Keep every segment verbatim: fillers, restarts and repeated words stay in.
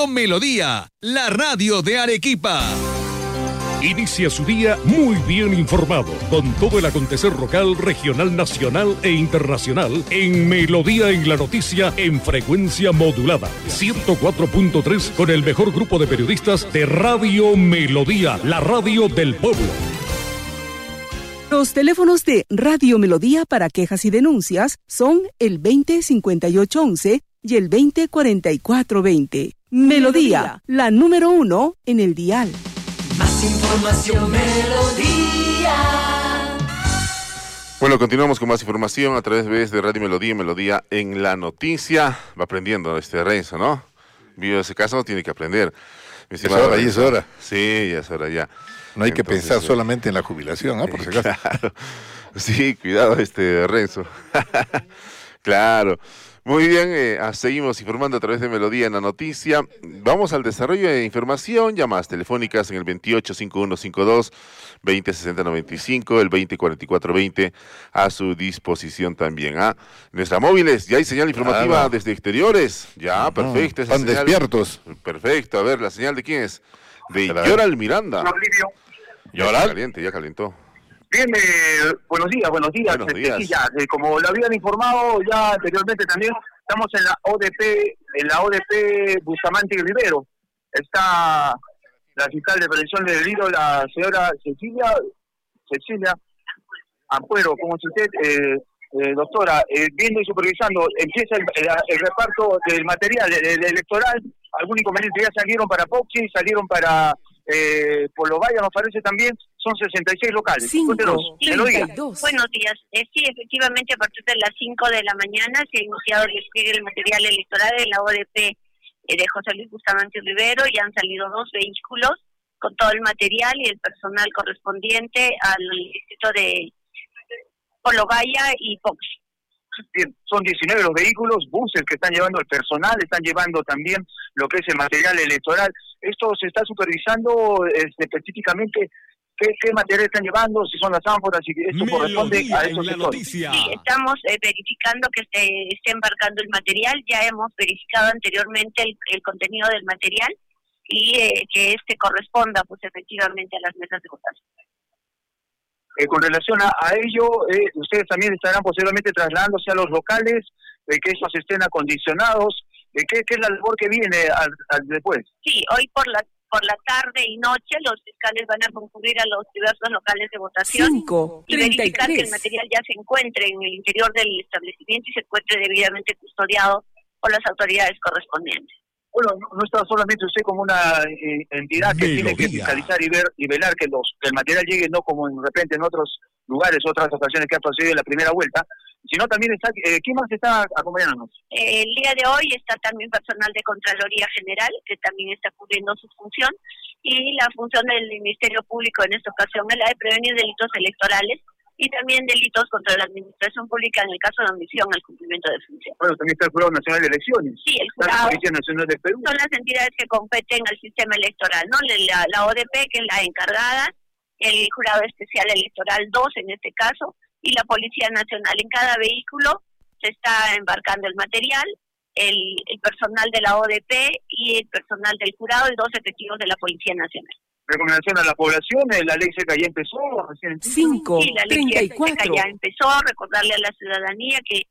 Radio Melodía, la radio de Arequipa. Inicia su día muy bien informado, con todo el acontecer local, regional, nacional e internacional en Melodía en la Noticia en frecuencia modulada. ciento cuatro punto tres con el mejor grupo de periodistas de Radio Melodía, la radio del pueblo. Los teléfonos de Radio Melodía para quejas y denuncias son el veinte cincuenta y ocho once y el veinte cuarenta y cuatro veinte. Melodía, la número uno en el dial. Más información, Melodía. Bueno, continuamos con más información a través de Radio Melodía, Melodía en la Noticia. Va aprendiendo este Renzo, ¿no? Vivo ese caso, no tiene que aprender. Es hora, y es hora. Sí, ya es hora, ya. No hay Entonces, que pensar sí. solamente en la jubilación, ¿ah? ¿eh? Por si acaso. Claro. Sí, cuidado este Renzo. Claro. Muy bien, eh, seguimos informando a través de Melodía en la Noticia. Vamos al desarrollo de información, llamadas telefónicas en el veintiocho cincuenta y uno cincuenta y dos, veinte sesenta noventa y cinco, el veinte cuarenta y cuatro veinte a su disposición también. ¿Ah? Nuestras móviles, ya hay señal informativa Claro. desde exteriores. Ya, perfecto. esa Están señal. despiertos. Perfecto, a ver, ¿la señal de quién es? De Claro. Yoral Miranda. Yoral. Ya caliente, ya calentó. Bien, eh, buenos días, buenos días. Buenos Este, días. sí, ya, eh, como lo habían informado ya anteriormente también, estamos en la O D P, en la O D P Bustamante y Rivero. Está la fiscal de prevención del delito, la señora Cecilia, Cecilia Ampuero, ¿cómo es usted? Eh, eh, doctora, eh, viendo y supervisando, empieza el, el, el reparto del material el, el electoral. Algún inconveniente, ya salieron para Poxi, salieron para eh, Polo Vaya, nos parece también, son sesenta y seis locales. Cuéntenos, me lo diga. Buenos días. Eh, sí, efectivamente, a partir de las cinco de la mañana se ha iniciado el despliegue del material electoral en la O D P eh, de José Luis Bustamante Rivero. Ya han salido dos vehículos con todo el material y el personal correspondiente al distrito de Polo Vaya y Poxi. Bien, son diecinueve los vehículos, buses que están llevando el personal, están llevando también lo que es el material electoral. Esto se está supervisando este, específicamente qué, qué material están llevando, si son las ánforas, si esto corresponde a esos sectores. Sí, estamos eh, verificando que se esté embarcando el material. Ya hemos verificado anteriormente el, el contenido del material y eh, que este corresponda pues efectivamente a las mesas de votación. Eh, con relación a, a ello, eh, ustedes también estarán posiblemente trasladándose a los locales, de que estos estén acondicionados, de qué, qué es la labor que viene al, al después. Sí, hoy por la por la tarde y noche los fiscales van a concurrir a los diversos locales de votación cinco, y verificar que el material ya se encuentre en el interior del establecimiento y se encuentre debidamente custodiado por las autoridades correspondientes. Bueno, no, no está solamente usted como una eh, entidad que Melodía. tiene que fiscalizar y ver y velar que los que el material llegue no como en repente en otros lugares, otras ocasiones que ha procedido en la primera vuelta, sino también está, eh, ¿quién más está acompañándonos? Eh, el día de hoy está también personal de Contraloría General, que también está cubriendo su función, y la función del Ministerio Público en esta ocasión es la de prevenir delitos electorales y también delitos contra la administración pública en el caso de omisión al cumplimiento de función. Bueno, también está el Jurado Nacional de Elecciones. Sí, el Está la jurado. Policía Nacional de Perú. Son las entidades que competen al sistema electoral, ¿no? La, la O D P, que es la encargada, el Jurado Especial Electoral dos en este caso, y la Policía Nacional. En cada vehículo se está embarcando el material, el, el personal de la O D P y el personal del jurado y dos efectivos de la Policía Nacional. Recomendación a la población, eh, la ley seca ya empezó. Recién cinco, Sí, la ley treinta y seca cuatro. ya empezó, recordarle a la ciudadanía que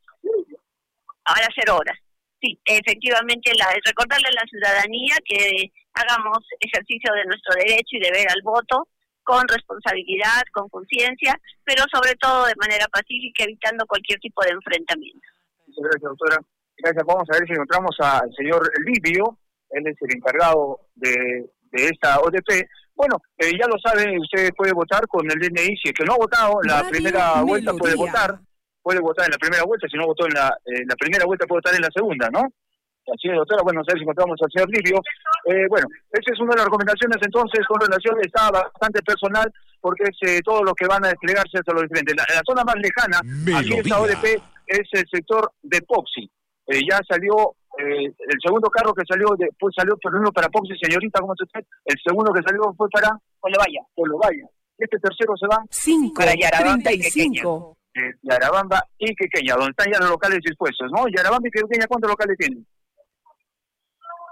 ahora cero horas. Sí, efectivamente, la, recordarle a la ciudadanía que hagamos ejercicio de nuestro derecho y deber al voto con responsabilidad, con conciencia, pero sobre todo de manera pacífica, evitando cualquier tipo de enfrentamiento. Muchas gracias, doctora. Gracias. Vamos a ver si encontramos al señor Livio, él es el encargado de, de esta O D P. Bueno, eh, ya lo saben, usted puede votar con el D N I. Si es que no ha votado en la Radio primera vuelta, Melodía. puede votar. Puede votar en la primera vuelta. Si no votó en la, en la primera vuelta, puede votar en la segunda, ¿no? Así es, doctora. Bueno, a ver si encontramos al señor Livio. Eh, bueno, esa es una de las recomendaciones, entonces, con relación, está bastante personal, porque es eh, todo lo que van a desplegarse hacia lo diferente. La, la zona más lejana, aquí en esta O D P, es el sector de Poxi. Eh, ya salió eh, el segundo carro que salió, después salió primero para Poxi, señorita, ¿cómo se usted? El segundo que salió fue para Polo Vaya. Polo Vaya. Este tercero se va cinco, para Yarabamba treinta y y Quequeña. cinco. Eh, Yarabamba y Quequeña, donde están ya los locales dispuestos, ¿no? Yarabamba y Quequeña, ¿cuántos locales tienen?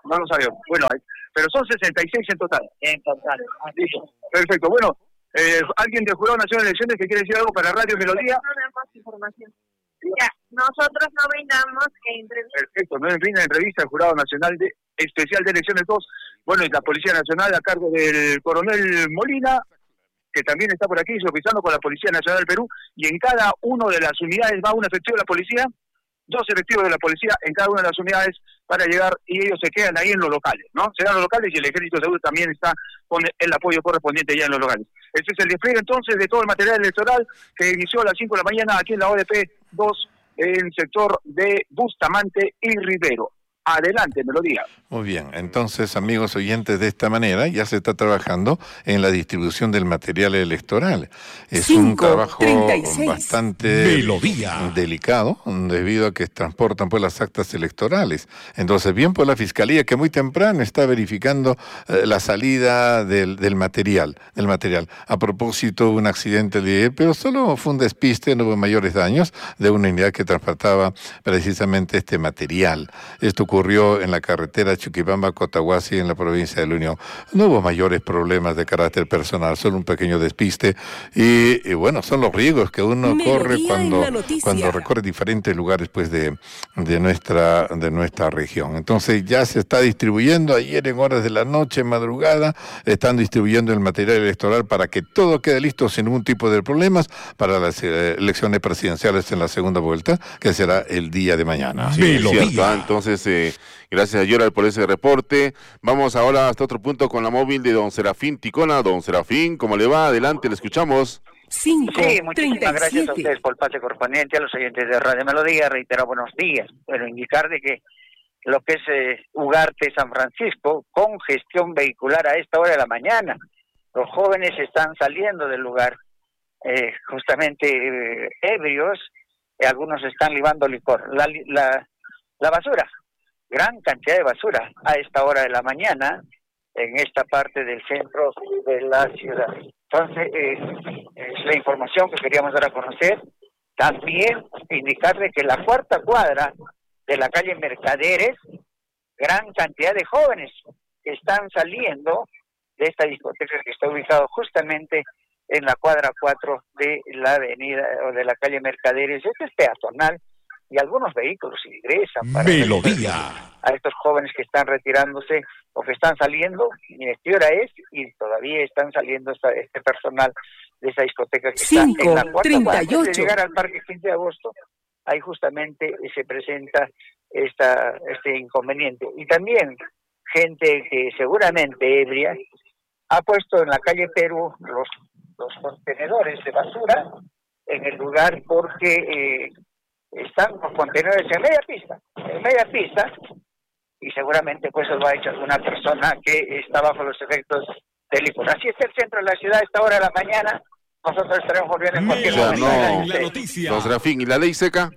No lo sabemos. Bueno, pero son sesenta y seis en total. En total. Perfecto. Bueno, eh, ¿alguien del Jurado Nacional de Elecciones que quiere decir algo para Radio Melodía? No damos información. Ya, nosotros no brindamos entrevistas. Perfecto, no brinda entrevista al Jurado Nacional de Especial de Elecciones dos. Bueno, y la Policía Nacional a cargo del coronel Molina, que también está por aquí, supervisando con la Policía Nacional del Perú, y en cada una de las unidades va un efectivo de la policía, dos efectivos de la policía en cada una de las unidades para llegar, y ellos se quedan ahí en los locales, ¿no? Se dan los locales y el Ejército de Seguro también está con el apoyo correspondiente ya en los locales. Este es el despliegue entonces de todo el material electoral que inició a las cinco de la mañana aquí en la O D P dos en el sector de Bustamante y Rivero. Adelante, Melodía. Muy bien, entonces, amigos oyentes, de esta manera ya se está trabajando en la distribución del material electoral. Es Cinco, un trabajo treinta y seis. bastante Melodía. delicado, debido a que transportan pues las actas electorales. Entonces, bien por la Fiscalía, que muy temprano está verificando eh, la salida del, del material, del material. A propósito, un accidente de pero solo fue un despiste, no hubo mayores daños, de una unidad que transportaba precisamente este material. Esto ocurrió en la carretera Chuquibamba-Cotahuasi en la provincia de La Unión. No hubo mayores problemas de carácter personal, solo un pequeño despiste. Y, y bueno, son los riesgos que uno Melodía corre cuando, en la noticia. cuando recorre diferentes lugares pues de, de, nuestra, de nuestra región. Entonces ya se está distribuyendo, ayer en horas de la noche, madrugada, están distribuyendo el material electoral para que todo quede listo sin ningún tipo de problemas para las eh, elecciones presidenciales en la segunda vuelta, que será el día de mañana. Sí, es cierto, ¿ah? Entonces, eh, gracias a Yoral por ese reporte. Vamos ahora hasta otro punto con la móvil de don Serafín Ticona. Don Serafín, ¿cómo le va? Adelante, le escuchamos. cinco, Sí, muchísimas treinta y gracias a siete. ustedes por el pase correspondiente, a los oyentes de Radio Melodía, reitero buenos días. Bueno, indicar de que lo que es eh, Ugarte, San Francisco, congestión vehicular a esta hora de la mañana. Los jóvenes están saliendo del lugar, eh, justamente eh, ebrios, eh, algunos están libando licor. La, la, la basura, gran cantidad de basura a esta hora de la mañana en esta parte del centro de la ciudad. Entonces, eh, es la información que queríamos dar a conocer. También indicarle que la cuarta cuadra de la calle Mercaderes, gran cantidad de jóvenes que están saliendo de esta discoteca que está ubicado justamente en la cuadra cuatro de la avenida o de la calle Mercaderes. Este es peatonal y algunos vehículos ingresan para Melodía. a estos jóvenes que están retirándose o que están saliendo, ni de qué hora es, y todavía están saliendo esta, este personal de esa discoteca que Cinco, está en la cuarta treinta cuadra. y Antes de ocho. llegar al Parque quince de agosto, ahí justamente se presenta esta este inconveniente. Y también gente que seguramente ebria ha puesto en la calle Perú los, los contenedores de basura en el lugar porque eh, están los contenedores en media pista, en media pista, y seguramente pues lo ha hecho alguna persona que está bajo los efectos del licor. Así está el centro de la ciudad a esta hora de la mañana. Nosotros estaremos volviendo en cualquier O sea, momento. no, La noticia. don Serafín, ¿y la ley seca?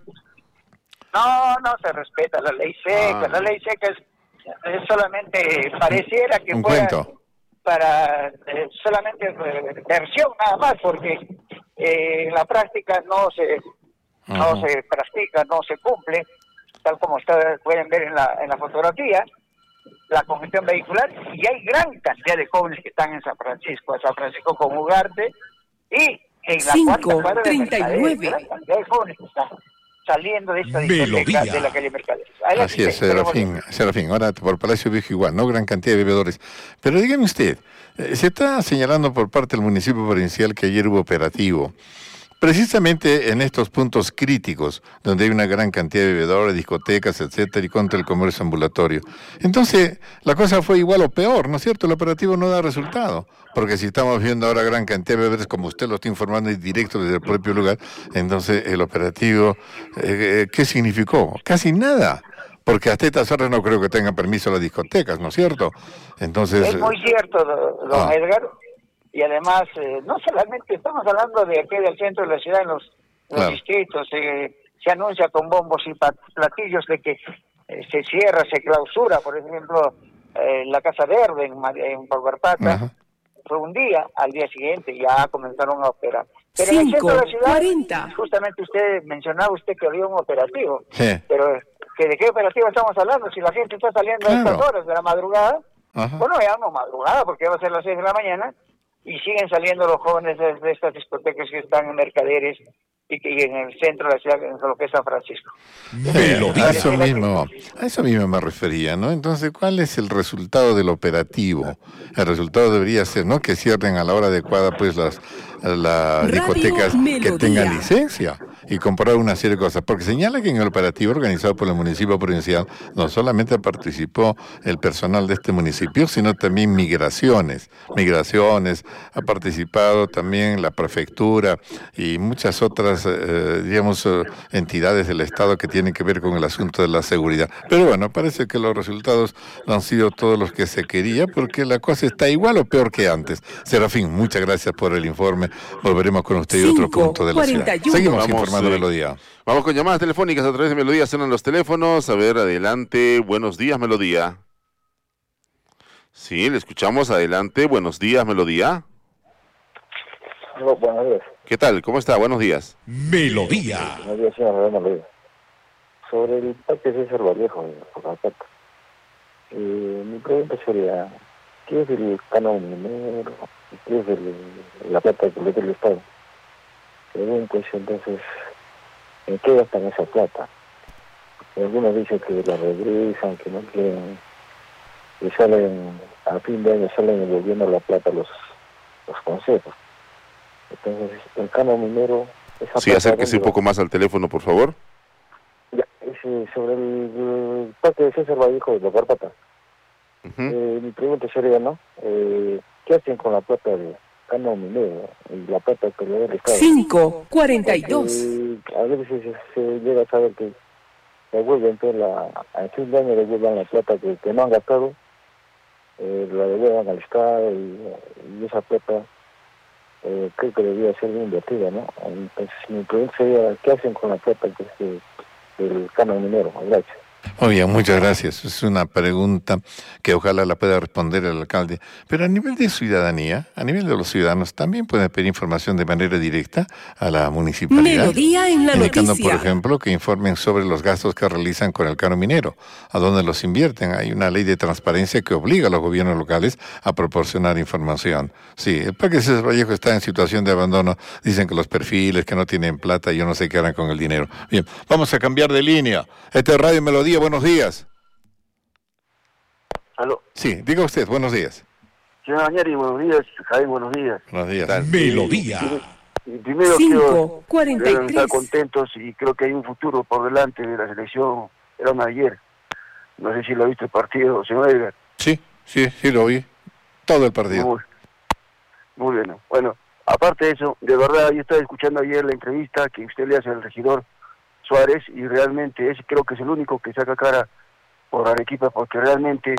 No, no se respeta la ley seca. Ah. La ley seca es, es solamente, pareciera que Un fuera cuento. para eh, solamente eh, versión nada más, porque eh, en la práctica no se no Ujú. se practica, no se cumple, tal como ustedes pueden ver en la en la fotografía, la congestión vehicular, y hay gran cantidad de jóvenes que están en San Francisco, en San Francisco con Ugarte, y en la Cinco, cuarta cuadra de treinta y Mercaderes, nueve. gran cantidad de jóvenes que están saliendo de esta discoteca Melodía. de la calle Mercaderes. Adelante, Así es, usted, tenemos- Serafín, Serafín. Ahora por Palacio Viejo igual, ¿no? Gran cantidad de bebedores. Pero dígame usted, eh, se está señalando por parte del municipio provincial que ayer hubo operativo. Precisamente en estos puntos críticos, donde hay una gran cantidad de bebedores, discotecas, etcétera, y contra el comercio ambulatorio. Entonces, la cosa fue igual o peor, ¿no es cierto? El operativo no da resultado, porque si estamos viendo ahora gran cantidad de bebedores, como usted lo está informando en directo desde el propio lugar, entonces el operativo, eh, ¿qué significó? Casi nada, porque hasta estas horas no creo que tengan permiso las discotecas, ¿no es cierto? Entonces... Es muy cierto, do- don Ah. Edgar, y además, eh, no solamente estamos hablando de aquí del centro de la ciudad, en los, los Claro. distritos, eh, se anuncia con bombos y pat- platillos de que eh, se cierra, se clausura, por ejemplo, eh, la Casa Verde en, Ma- en Polvarpata, Ajá. fue un día, al día siguiente ya comenzaron a operar. Pero en el Cinco, centro de la ciudad, cuarenta. justamente usted mencionaba usted que había un operativo, Sí. pero que ¿de qué operativo estamos hablando? Si la gente está saliendo Claro. a estas horas de la madrugada, Ajá. bueno, ya no madrugada, porque va a ser las seis de la mañana, y siguen saliendo los jóvenes de, de estas discotecas que están en Mercaderes y, que, y en el centro de la ciudad, en lo que es San Francisco. Eh, a eso mismo, a eso mismo me refería, ¿no? Entonces, ¿cuál es el resultado del operativo? El resultado debería ser, ¿no? Que cierren a la hora adecuada, pues, las, las Radio discotecas Melodía. que tengan licencia y comprar una serie de cosas. Porque señala que en el operativo organizado por el municipio provincial no solamente participó el personal de este municipio, sino también migraciones. Migraciones, ha participado también la prefectura y muchas otras, eh, digamos, eh, entidades del Estado que tienen que ver con el asunto de la seguridad. Pero bueno, parece que los resultados no han sido todos los que se quería, porque la cosa está igual o peor que antes. Serafín, muchas gracias por el informe. Volveremos con usted y otro Cinco, punto de la ciudad. cuarenta y uno. Seguimos Vamos, informando eh, Melodía. Vamos con llamadas telefónicas a través de Melodía, suenan los teléfonos. A ver, adelante, buenos días, Melodía. Sí, le escuchamos, adelante, buenos días, Melodía. No, buenos días. ¿Qué tal? ¿Cómo está? Buenos días. Melodía. Buenos días, señor René Melodía. Sobre el parque César Vallejo, de Pocahontas, eh, mi pregunta sería, ¿qué es el canon minero? ¿Qué es el, la plata que le da el Estado? Pregunto, entonces, ¿en qué gastan esa plata? Porque algunos dicen que la regresan, que no quieren, que salen, a fin de año salen devolviendo la plata a los, los consejos. Entonces, el canon minero... Esa Sí, plata, acérquese un ¿dónde va? poco más al teléfono, por favor. Ya, ese, sobre el, el parque de César Vallejo de la Carpata. Ujú. Eh, mi pregunta sería, ¿no? Eh, ¿Qué hacen con la plata de canon minero y la plata que le da el Estado? cinco, cuarenta y dos. Porque a veces se, se llega a saber que devuelven, pues, la, a fin de año devuelvan la plata que, que no han gastado, eh, la devuelvan al Estado y, y esa plata eh, creo que debería ser bien invertida, ¿no? Entonces mi pregunta sería, ¿qué hacen con la plata que es de, del canon minero? Gracias. Muy bien, muchas gracias. Es una pregunta que ojalá la pueda responder el alcalde. Pero a nivel de ciudadanía, a nivel de los ciudadanos, también pueden pedir información de manera directa a la municipalidad. Melodía en la indicando, noticia. por ejemplo, que informen sobre los gastos que realizan con el canon minero, a dónde los invierten. Hay una ley de transparencia que obliga a los gobiernos locales a proporcionar información. Sí, el Parque César Vallejo está en situación de abandono. Dicen que los perfiles, que no tienen plata, y yo no sé qué harán con el dinero. Bien, vamos a cambiar de línea. Este es Radio Melodía. Buenos días. Aló. Sí, diga usted, buenos días. Señor Añari, buenos días. Jaime, buenos días. Buenos días. Melodía. Y primero cinco, quiero cuarenta y deben estar tres. contentos y creo que hay un futuro por delante de la selección. Era una ayer. No sé si lo ha visto el partido, señor Edgar. Sí, sí, sí lo vi. Todo el partido. Muy, muy bien. Bueno, aparte de eso, de verdad, yo estaba escuchando ayer la entrevista que usted le hace al regidor Suárez y realmente ese creo que es el único que saca cara por Arequipa porque realmente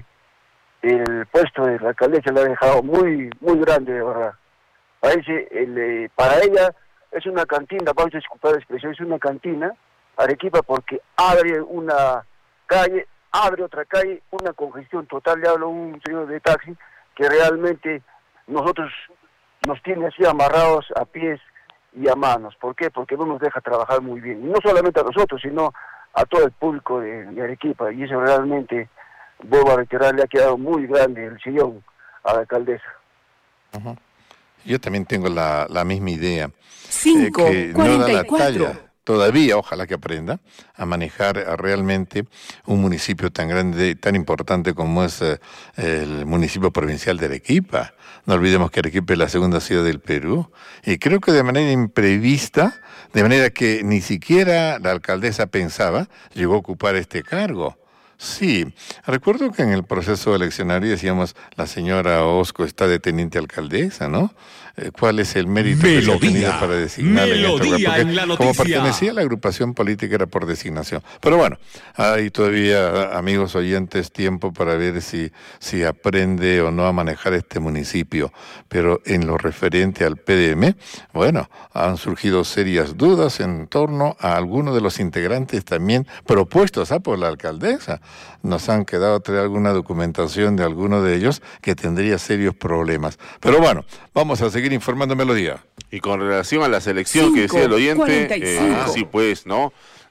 el puesto de la alcaldesa le ha dejado muy muy grande, de verdad. Parece, el, eh, para ella es una cantina, vamos a disculpar la expresión, es una cantina, Arequipa, porque abre una calle, abre otra calle, una congestión total. Le hablo a un señor de taxi que realmente nosotros nos tiene así amarrados a pies y a manos. ¿Por qué? Porque no nos deja trabajar muy bien. Y no solamente a nosotros, sino a todo el público de, de Arequipa. Y eso realmente, vuelvo a reiterar, le ha quedado muy grande el sillón a la alcaldesa. Uh-huh. Yo también tengo la, la misma idea. cinco, eh, que no da cuarenta la y cuatro. talla. Todavía, ojalá que aprenda a manejar a realmente un municipio tan grande, tan importante como es eh, el municipio provincial de Arequipa. No olvidemos que Arequipa es la segunda ciudad del Perú. Y creo que de manera imprevista, de manera que ni siquiera la alcaldesa pensaba, llegó a ocupar este cargo. Sí, recuerdo que en el proceso eleccionario decíamos, la señora Osco está de teniente alcaldesa, ¿no? Eh, ¿Cuál es el mérito que se ha tenido para designarla en este lugar? Melodía Porque en la como noticia. pertenecía a la agrupación política era por designación. Pero bueno, hay todavía, amigos oyentes, tiempo para ver si, si aprende o no a manejar este municipio. Pero en lo referente al P D M, bueno, han surgido serias dudas en torno a algunos de los integrantes también propuestos ¿ah? por la alcaldesa. Nos han quedado traer alguna documentación de alguno de ellos que tendría serios problemas. Pero bueno, vamos a seguir informando Melodía. Y con relación a la selección que Cinco, decía el oyente, cuarenta y eh, cinco. sí pues, ¿no?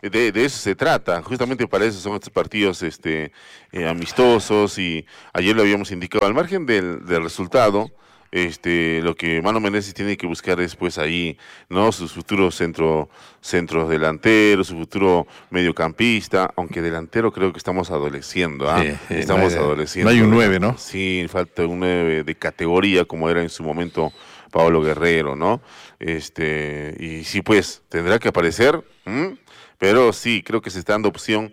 de, de eso se trata, justamente para eso son estos partidos este, eh, amistosos, y ayer lo habíamos indicado, al margen del, del resultado, este, lo que Mano Menezes tiene que buscar es pues ahí, ¿no? Sus futuros centro, centros delanteros, su futuro mediocampista, aunque delantero creo que estamos adoleciendo, ¿ah? Sí, sí, estamos no hay, adoleciendo. No hay un nueve, ¿no? Sí, falta un nueve de categoría como era en su momento Pablo Guerrero, ¿no? Este, y sí, pues, tendrá que aparecer, ¿m? Pero sí, creo que se está dando opción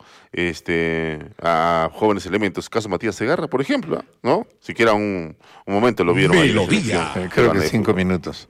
este, a jóvenes elementos. Caso Matías Segarra, por ejemplo, ¿no? Siquiera un, un momento lo vieron. Melodía. Ahí, creo que cinco minutos.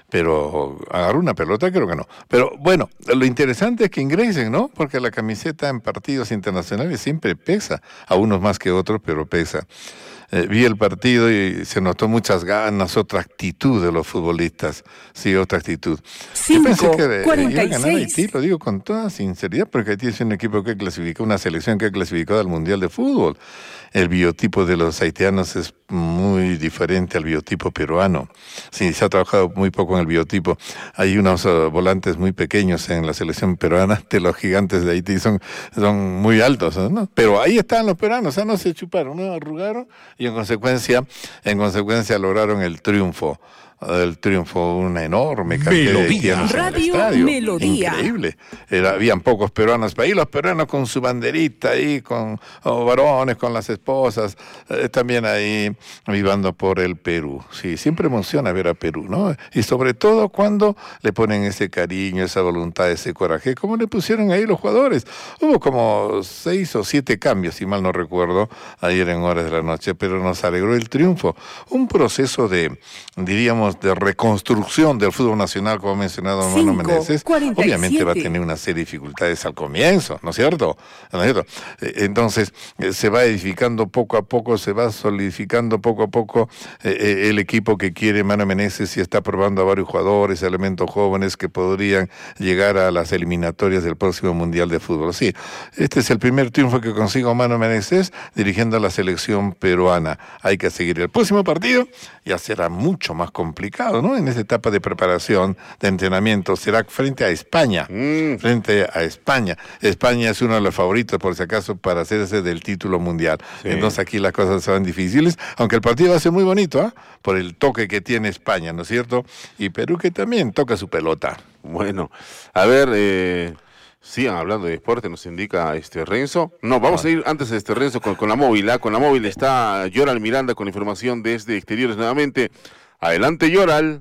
Pero agarró una pelota, creo que no. Pero bueno, lo interesante es que ingresen, ¿no? Porque la camiseta en partidos internacionales siempre pesa, a unos más que otros, pero pesa. Eh, vi el partido y se notó muchas ganas, otra actitud de los futbolistas. Sí, otra actitud. Cinco, Yo pensé que cuarenta iba a y ganar seis. Haití, lo digo con toda sinceridad, porque Haití es un equipo que clasificó, una selección que ha clasificado al Mundial de Fútbol. El biotipo de los haitianos es muy diferente al biotipo peruano. Sí, se ha trabajado muy poco en el biotipo. Hay unos uh, volantes muy pequeños en la selección peruana, de los gigantes de Haití son, son muy altos, ¿no? Pero ahí están los peruanos, o sea, no se chuparon, no arrugaron, y en consecuencia, en consecuencia lograron el triunfo. El triunfo, una enorme cantidad Melodía. de haitianos en el Radio estadio. Melodía. Increíble. Era, habían pocos peruanos ahí, los peruanos con su banderita ahí, con oh, varones, con las esposas, eh, también ahí vivando por el Perú. Sí, siempre emociona ver a Perú, ¿no? Y sobre todo cuando le ponen ese cariño, esa voluntad, ese coraje, como le pusieron ahí los jugadores. Hubo como seis o siete cambios, si mal no recuerdo, ayer en horas de la noche, pero nos alegró el triunfo. Un proceso de, diríamos, de reconstrucción del fútbol nacional, como ha mencionado Mano Menezes. cuarenta y siete. Obviamente va a tener una serie de dificultades al comienzo, ¿no es cierto? ¿No es cierto? Eh, Entonces, eh, se va edificando poco a poco, se va solidificando poco a poco eh, eh, el equipo que quiere Mano Menezes, y está probando a varios jugadores, elementos jóvenes que podrían llegar a las eliminatorias del próximo Mundial de Fútbol. Sí, este es el primer triunfo que consigo Mano Menezes dirigiendo a la selección peruana. Hay que seguir el próximo partido, ya será mucho más complicado, ¿no? En esta etapa de preparación, de entrenamiento, será frente a España, mm. frente a España. España es uno de los favoritos, por si acaso, para hacerse del título mundial. Sí. Entonces aquí las cosas serán difíciles, aunque el partido va a ser muy bonito, ¿eh? Por el toque que tiene España, ¿no es cierto? Y Perú, que también toca su pelota. Bueno, a ver, eh... sigan hablando de deporte, nos indica este Renzo. No, vamos a ir antes de este Renzo con, con la móvil. ¿eh? Con la móvil está Yoral Miranda con información desde exteriores nuevamente. Adelante, Yoral.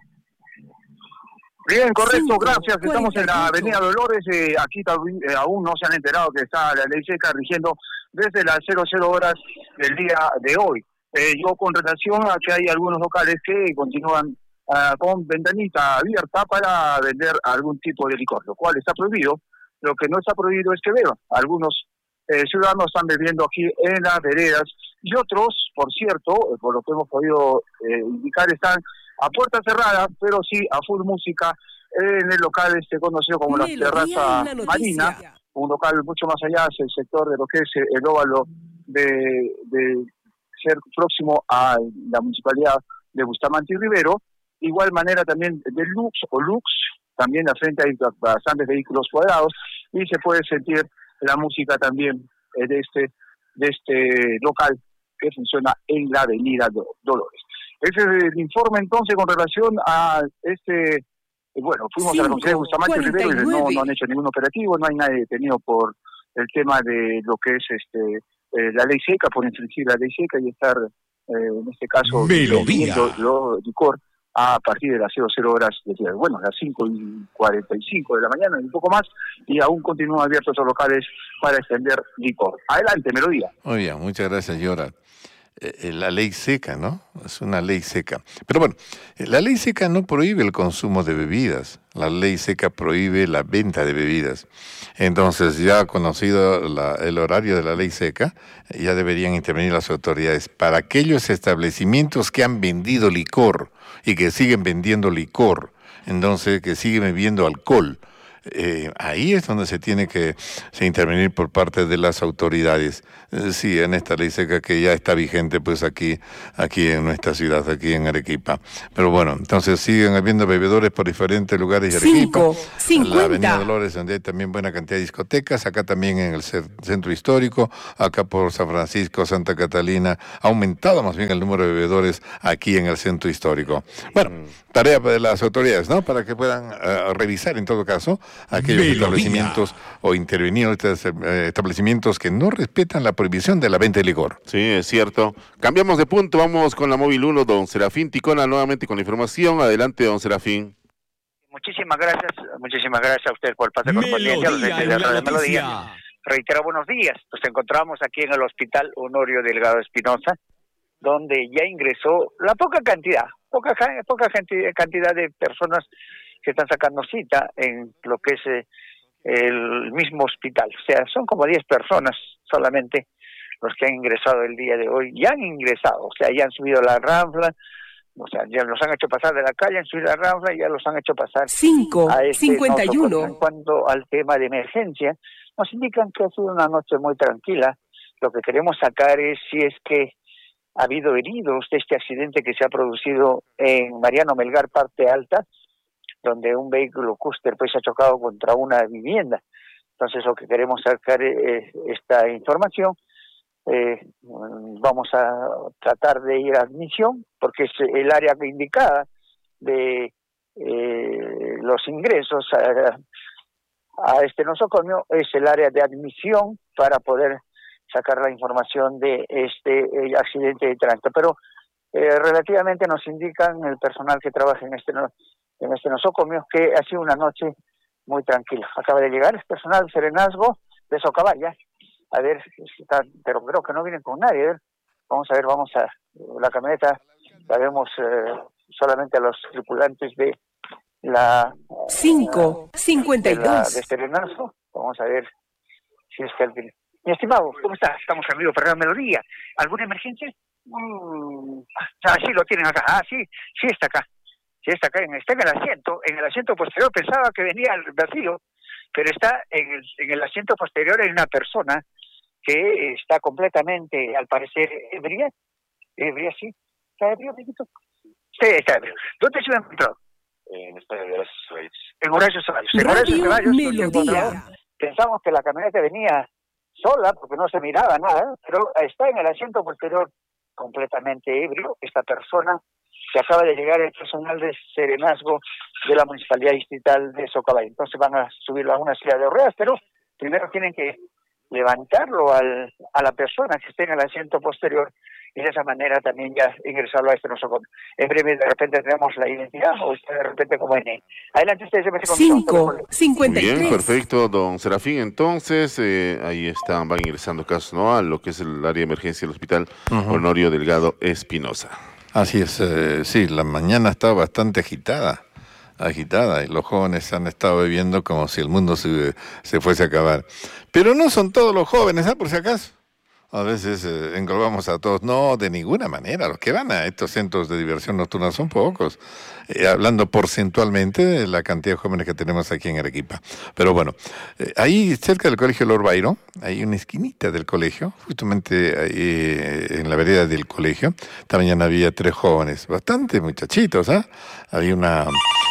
Bien, correcto, gracias. Estamos en la avenida Dolores. Eh, aquí eh, aún no se han enterado que está la ley seca rigiendo desde las cero cero horas del día de hoy. Eh, yo con relación a que hay algunos locales que continúan uh, con ventanita abierta para vender algún tipo de licor, lo cual está prohibido. Lo que no está prohibido es que beban. Algunos eh, ciudadanos están bebiendo aquí en las veredas, y otros, por cierto, eh, por lo que hemos podido eh, indicar, están a puerta cerrada, pero sí a full música en el local este conocido como la Terraza Marina, un local mucho más allá, es el sector de lo que es el óvalo de, de ser próximo a la municipalidad de Bustamante y Rivero. Igual manera también de Lux o Lux, también al frente hay bastantes vehículos cuadrados y se puede sentir la música también de este, de este local que funciona en la avenida Dolores. Ese es el informe entonces con relación a este, bueno, fuimos Cinco, a la comisaría de Bustamante y Rivero y no, no han hecho ningún operativo, no hay nadie detenido por el tema de lo que es este eh, la ley seca, por infringir la ley seca y estar, eh, en este caso, vendiendo lo licor a partir de las cero cero horas del día. Bueno, las cinco y cuarenta y cinco de la mañana, y un poco más, y aún continúan abiertos los locales para extender licor. Adelante, Melodía. Muy bien, muchas gracias, Yoral. Eh, la ley seca, ¿no? Es una ley seca. Pero bueno, la ley seca no prohíbe el consumo de bebidas. La ley seca prohíbe la venta de bebidas. Entonces, ya conocido la, el horario de la ley seca, ya deberían intervenir las autoridades para aquellos establecimientos que han vendido licor y que siguen vendiendo licor, entonces que siguen bebiendo alcohol. Eh, ahí es donde se tiene que se intervenir por parte de las autoridades. Eh, sí, en esta ley seca que ya está vigente pues aquí, aquí en nuestra ciudad, aquí en Arequipa. Pero bueno, entonces siguen habiendo bebedores por diferentes lugares de Arequipa. Cinco, cincuenta. La Avenida Dolores, donde hay también buena cantidad de discotecas, acá también en el centro histórico, acá por San Francisco, Santa Catalina, ha aumentado más bien el número de bebedores aquí en el centro histórico. Bueno, tarea de las autoridades, ¿no? Para que puedan uh, revisar en todo caso aquellos Melodía. establecimientos o intervenir estos eh, establecimientos que no respetan la prohibición de la venta de licor. Sí, es cierto. Cambiamos de punto, vamos con la móvil uno, don Serafín Ticona, nuevamente con la información. Adelante, don Serafín. Muchísimas gracias, muchísimas gracias a usted por el pase correspondiente a los Melodía de en la la Radio noticia. Melodía. Reitero, buenos días. Nos encontramos aquí en el Hospital Honorio Delgado Espinosa, donde ya ingresó la poca cantidad, poca, poca cantidad de personas que están sacando cita en lo que es eh, el mismo hospital. O sea, son como diez personas solamente los que han ingresado el día de hoy. Ya han ingresado, o sea, ya han subido la Rambla, o sea, ya los han hecho pasar de la calle, han subido la Rambla y ya los han hecho pasar Cinco, a este cincuenta y uno. nosocomio. En cuanto al tema de emergencia, nos indican que ha sido una noche muy tranquila. Lo que queremos sacar es si es que ha habido heridos de este accidente que se ha producido en Mariano Melgar, parte alta, donde un vehículo Custer pues ha chocado contra una vivienda. Entonces lo que queremos sacar es esta información. Eh, vamos a tratar de ir a admisión, porque es el área indicada de eh, los ingresos a, a este nosocomio, es el área de admisión para poder sacar la información de este eh, accidente de tránsito. Pero eh, relativamente nos indican el personal que trabaja en este no, en este nosocomio que ha sido una noche muy tranquila. Acaba de llegar el personal serenazgo de Socabaya, a ver si están, pero creo que no vienen con nadie. A ver, vamos a ver, vamos a la camioneta, la vemos eh, solamente a los tripulantes de la Cinco, cincuenta y de, la, dos. de serenazgo. Vamos a ver si es que alguien. Mi estimado, ¿cómo está? Estamos en vivo para la Melodía. ¿Alguna emergencia? Mm, ah, sí, lo tienen acá. Ah, sí, sí está acá. Sí está acá, en, está en el asiento. En el asiento posterior pensaba que venía al vacío, pero está en el, en el asiento posterior hay una persona que está completamente, al parecer, ebria. Ebria, sí. ¿Está ebrio, amiguito? Sí, está ebrio. ¿Dónde se lo ha encontrado? En Horacio Ceballos. En Horacio Ceballos. En Horacio Ceballos. Melodía. Pensamos que la camioneta venía sola, porque no se miraba nada, pero está en el asiento posterior completamente ebrio. Esta persona que acaba de llegar el personal de serenazgo de la Municipalidad Distrital de Socabaya. Entonces van a subirlo a una silla de ruedas, pero primero tienen que levantarlo al, a la persona que esté en el asiento posterior y de esa manera también ya ingresarlo a este nosocomio. En breve de repente tenemos la identidad o de repente como en él. Adelante ustedes. Cinco, cincuenta y tres. Bien, perfecto, don Serafín. Entonces, eh, ahí están, van ingresando casos, ¿no? A lo que es el área de emergencia del Hospital uh-huh. Honorio Delgado Espinosa. Así es, eh, sí, la mañana estaba bastante agitada, agitada, y los jóvenes han estado bebiendo como si el mundo se, se fuese a acabar. Pero no son todos los jóvenes, ¿ah? Por si acaso. A veces eh, englobamos a todos. No, de ninguna manera. Los que van a estos centros de diversión nocturna son pocos. Eh, hablando porcentualmente de la cantidad de jóvenes que tenemos aquí en Arequipa. Pero bueno, eh, ahí cerca del colegio Lord Byron, hay una esquinita del colegio, justamente ahí eh, en la vereda del colegio. Esta mañana había tres jóvenes, bastante muchachitos, ¿ah? ¿eh? Había una,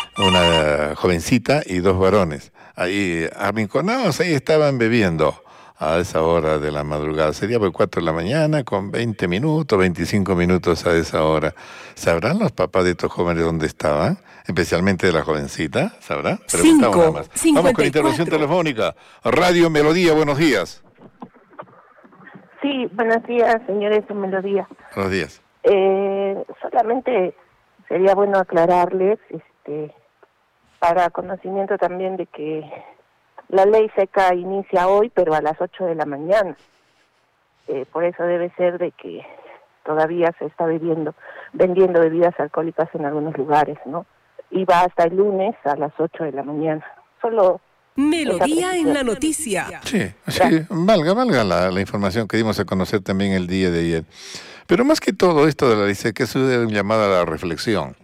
una jovencita y dos varones. Ahí arrinconados, ahí estaban bebiendo. A esa hora de la madrugada, sería por cuatro de la mañana, con veinte minutos, veinticinco minutos a esa hora. ¿Sabrán los papás de estos jóvenes dónde estaban? Especialmente de la jovencita, ¿sabrá? Preguntamos nada más. Vamos con intervención telefónica. Radio Melodía, buenos días. Sí, buenos días, señores de Melodía. Buenos días. Eh, solamente sería bueno aclararles, este, para conocimiento también de que la ley seca inicia hoy, pero a las ocho de la mañana. Eh, por eso debe ser de que todavía se está bebiendo, vendiendo bebidas alcohólicas en algunos lugares, ¿no? Y va hasta el lunes a las ocho de la mañana. Solo Melodía en la noticia. Sí, sí, valga, valga la, la información que dimos a conocer también el día de ayer. Pero más que todo esto de la ley seca es un llamado a la reflexión.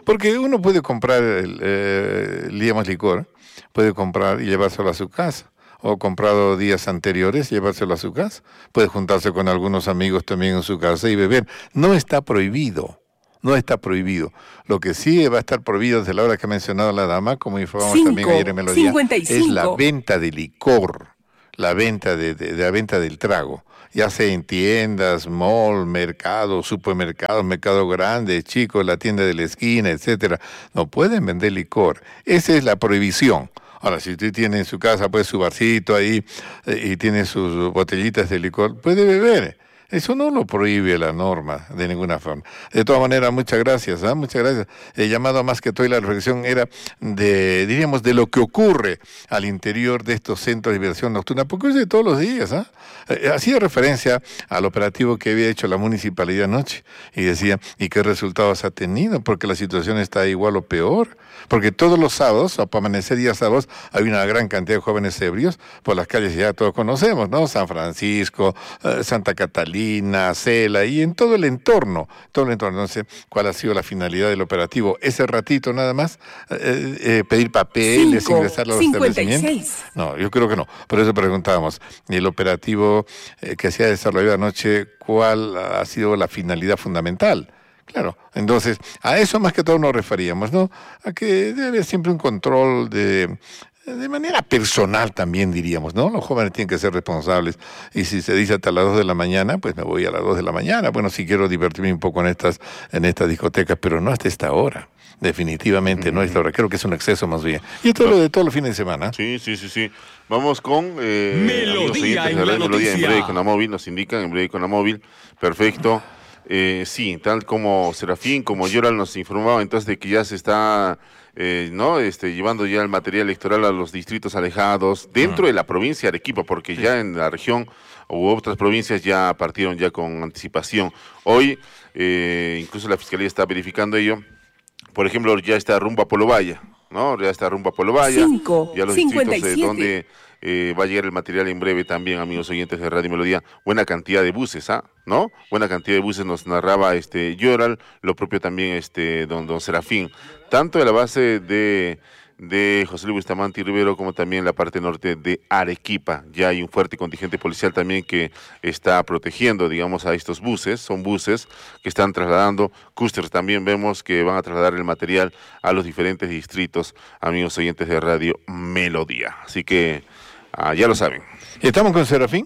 Porque uno puede comprar, el, eh, digamos, licor, puede comprar y llevárselo a su casa, o comprado días anteriores, llevárselo a su casa. Puede juntarse con algunos amigos también en su casa y beber. No está prohibido. No está prohibido. Lo que sí va a estar prohibido desde la hora que ha mencionado la dama, como informamos Cinco, también ayer en Melodía, cincuenta y cinco. es la venta de licor, la venta de, de, de la venta del trago, ya sea en tiendas, mall, mercados, supermercados, mercado grande, chicos, la tienda de la esquina, etcétera. No pueden vender licor. Esa es la prohibición. Ahora, si usted tiene en su casa pues su barcito ahí eh, y tiene sus botellitas de licor, puede beber. Eso no lo prohíbe la norma de ninguna forma. De todas maneras, muchas gracias, ¿eh? muchas gracias. El llamado más que todo y la reflexión era de, diríamos, de lo que ocurre al interior de estos centros de diversión nocturna, porque es de todos los días. ¿eh? Eh, hacía referencia al operativo que había hecho la municipalidad anoche y decía, ¿y qué resultados ha tenido? Porque la situación está igual o peor. Porque todos los sábados, o para amanecer días sábados, hay una gran cantidad de jóvenes ebrios por las calles, ya todos conocemos, ¿no? San Francisco, eh, Santa Catalina, Cela, y en todo el entorno, todo el entorno. Entonces, ¿cuál ha sido la finalidad del operativo? Ese ratito nada más, eh, eh, pedir papeles, Cinco, ingresar a los cincuenta y establecimientos. seis. No, yo creo que no. Por eso preguntábamos, el operativo eh, que se ha desarrollado anoche, ¿cuál ha sido la finalidad fundamental? Claro, entonces a eso más que todo nos referíamos, ¿no? A que debe haber siempre un control de, de manera personal también diríamos, ¿no? Los jóvenes tienen que ser responsables y si se dice hasta las dos de la mañana, pues me voy a las dos de la mañana. Bueno, si quiero divertirme un poco en estas, en estas discotecas, pero no hasta esta hora. Definitivamente mm-hmm. no a esta hora, creo que es un exceso más bien. Y esto es lo de todos los fines de semana. Sí, sí, sí, sí. Vamos con eh, Melodía en la Melodía en noticia. breve con la móvil, nos indican en breve con la móvil. Perfecto. Eh, sí, tal como Serafín, como Yoral nos informaba entonces de que ya se está eh, no este, llevando ya el material electoral a los distritos alejados dentro uh-huh. de la provincia de Arequipa, porque sí. ya en la región u otras provincias ya partieron ya con anticipación. Hoy eh, incluso la Fiscalía está verificando ello. Por ejemplo, ya está rumbo a Polobaya, ¿no? Ya está rumbo a Polobaya. Cinco, ya los cincuenta y distritos siete. eh, donde eh, va a llegar el material en breve también, amigos oyentes de Radio Melodía. Buena cantidad de buses, ¿ah? ¿no? Buena cantidad de buses nos narraba este Yoral, lo propio también este don, don Serafín. Tanto de la base de, de José Luis Bustamante Rivero como también la parte norte de Arequipa. Ya hay un fuerte contingente policial también que está protegiendo, digamos, a estos buses. Son buses que están trasladando, cústers también vemos que van a trasladar el material a los diferentes distritos, amigos oyentes de Radio Melodía. Así que ah, ya lo saben. ¿Estamos con Serafín?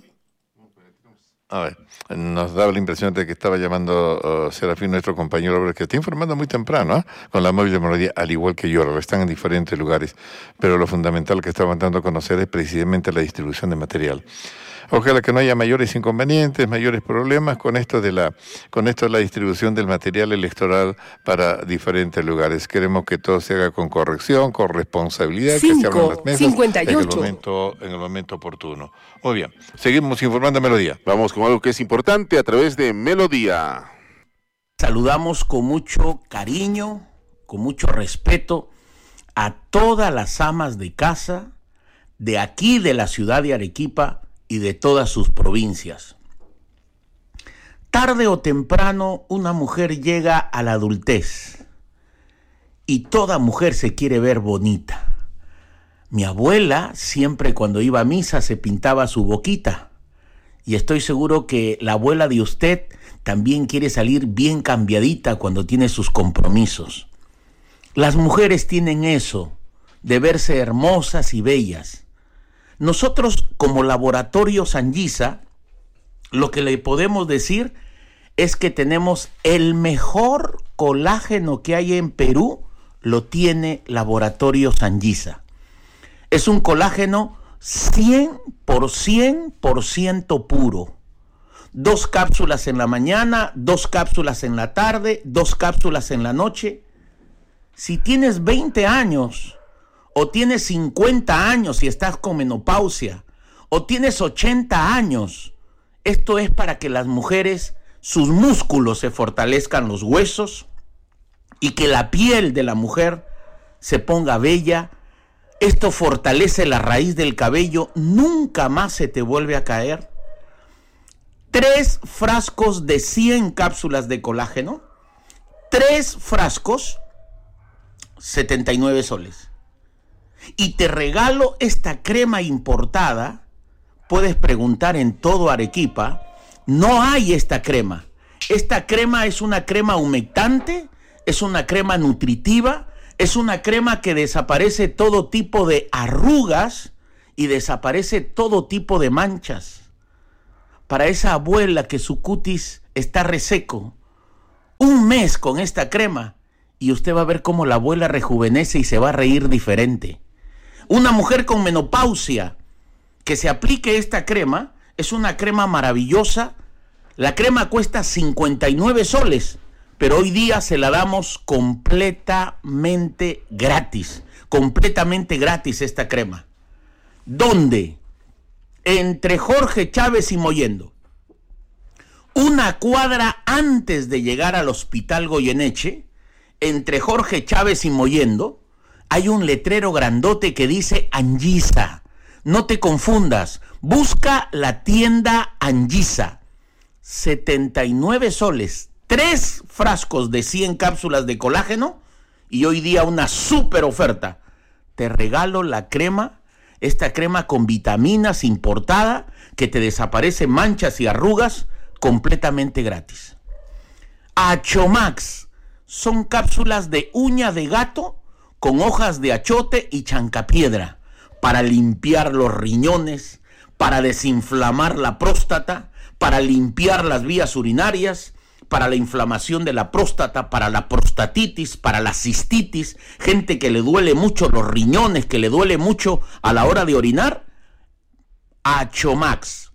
A ver, nos daba la impresión de que estaba llamando uh, Serafín, nuestro compañero, que está informando muy temprano, ¿eh? con la móvil de Melodía, al igual que yo, están en diferentes lugares, pero lo fundamental que estaban dando a conocer es precisamente la distribución de material. Ojalá que no haya mayores inconvenientes, mayores problemas con esto de la, con esto de la distribución del material electoral para diferentes lugares. Queremos que todo se haga con corrección, con responsabilidad, Cinco, que se abran las mesas cincuenta y ocho. en el momento, en el momento oportuno. Muy bien, seguimos informando a Melodía. Vamos con algo que es importante a través de Melodía. Saludamos con mucho cariño, con mucho respeto a todas las amas de casa de aquí de la ciudad de Arequipa y de todas sus provincias. Tarde o temprano una mujer llega a la adultez y toda mujer se quiere ver bonita. Mi abuela siempre cuando iba a misa se pintaba su boquita y estoy seguro que la abuela de usted también quiere salir bien cambiadita cuando tiene sus compromisos. Las mujeres tienen eso, de verse hermosas y bellas. Nosotros, como Laboratorio Sangiza, lo que le podemos decir es que tenemos el mejor colágeno que hay en Perú, lo tiene Laboratorio Sangiza. Es un colágeno cien por ciento puro. Dos cápsulas en la mañana, dos cápsulas en la tarde, dos cápsulas en la noche. Si tienes veinte años... o tienes cincuenta años y estás con menopausia, o tienes ochenta años, esto es para que las mujeres, sus músculos se fortalezcan, los huesos, y que la piel de la mujer se ponga bella. Esto fortalece la raíz del cabello, nunca más se te vuelve a caer. Tres frascos de cien cápsulas de colágeno, tres frascos setenta y nueve soles. Y te regalo esta crema importada. Puedes preguntar en todo Arequipa. No hay esta crema. Esta crema es una crema humectante, es una crema nutritiva, es una crema que desaparece todo tipo de arrugas y desaparece todo tipo de manchas. Para esa abuela que su cutis está reseco, un mes con esta crema y usted va a ver cómo la abuela rejuvenece y se va a reír diferente. Una mujer con menopausia que se aplique esta crema, es una crema maravillosa. La crema cuesta cincuenta y nueve soles, pero hoy día se la damos completamente gratis. Completamente gratis esta crema. ¿Dónde? Entre Jorge Chávez y Mollendo. Una cuadra antes de llegar al Hospital Goyeneche, entre Jorge Chávez y Mollendo, hay un letrero grandote que dice Anguisa. No te confundas, busca la tienda Anguisa. setenta y nueve soles, tres frascos de cien cápsulas de colágeno y hoy día una súper oferta. Te regalo la crema, esta crema con vitaminas importada que te desaparece manchas y arrugas completamente gratis. Achomax, son cápsulas de uña de gato con hojas de achote y chancapiedra para limpiar los riñones, para desinflamar la próstata, para limpiar las vías urinarias, para la inflamación de la próstata, para la prostatitis, para la cistitis, gente que le duele mucho los riñones, que le duele mucho a la hora de orinar. Achomax,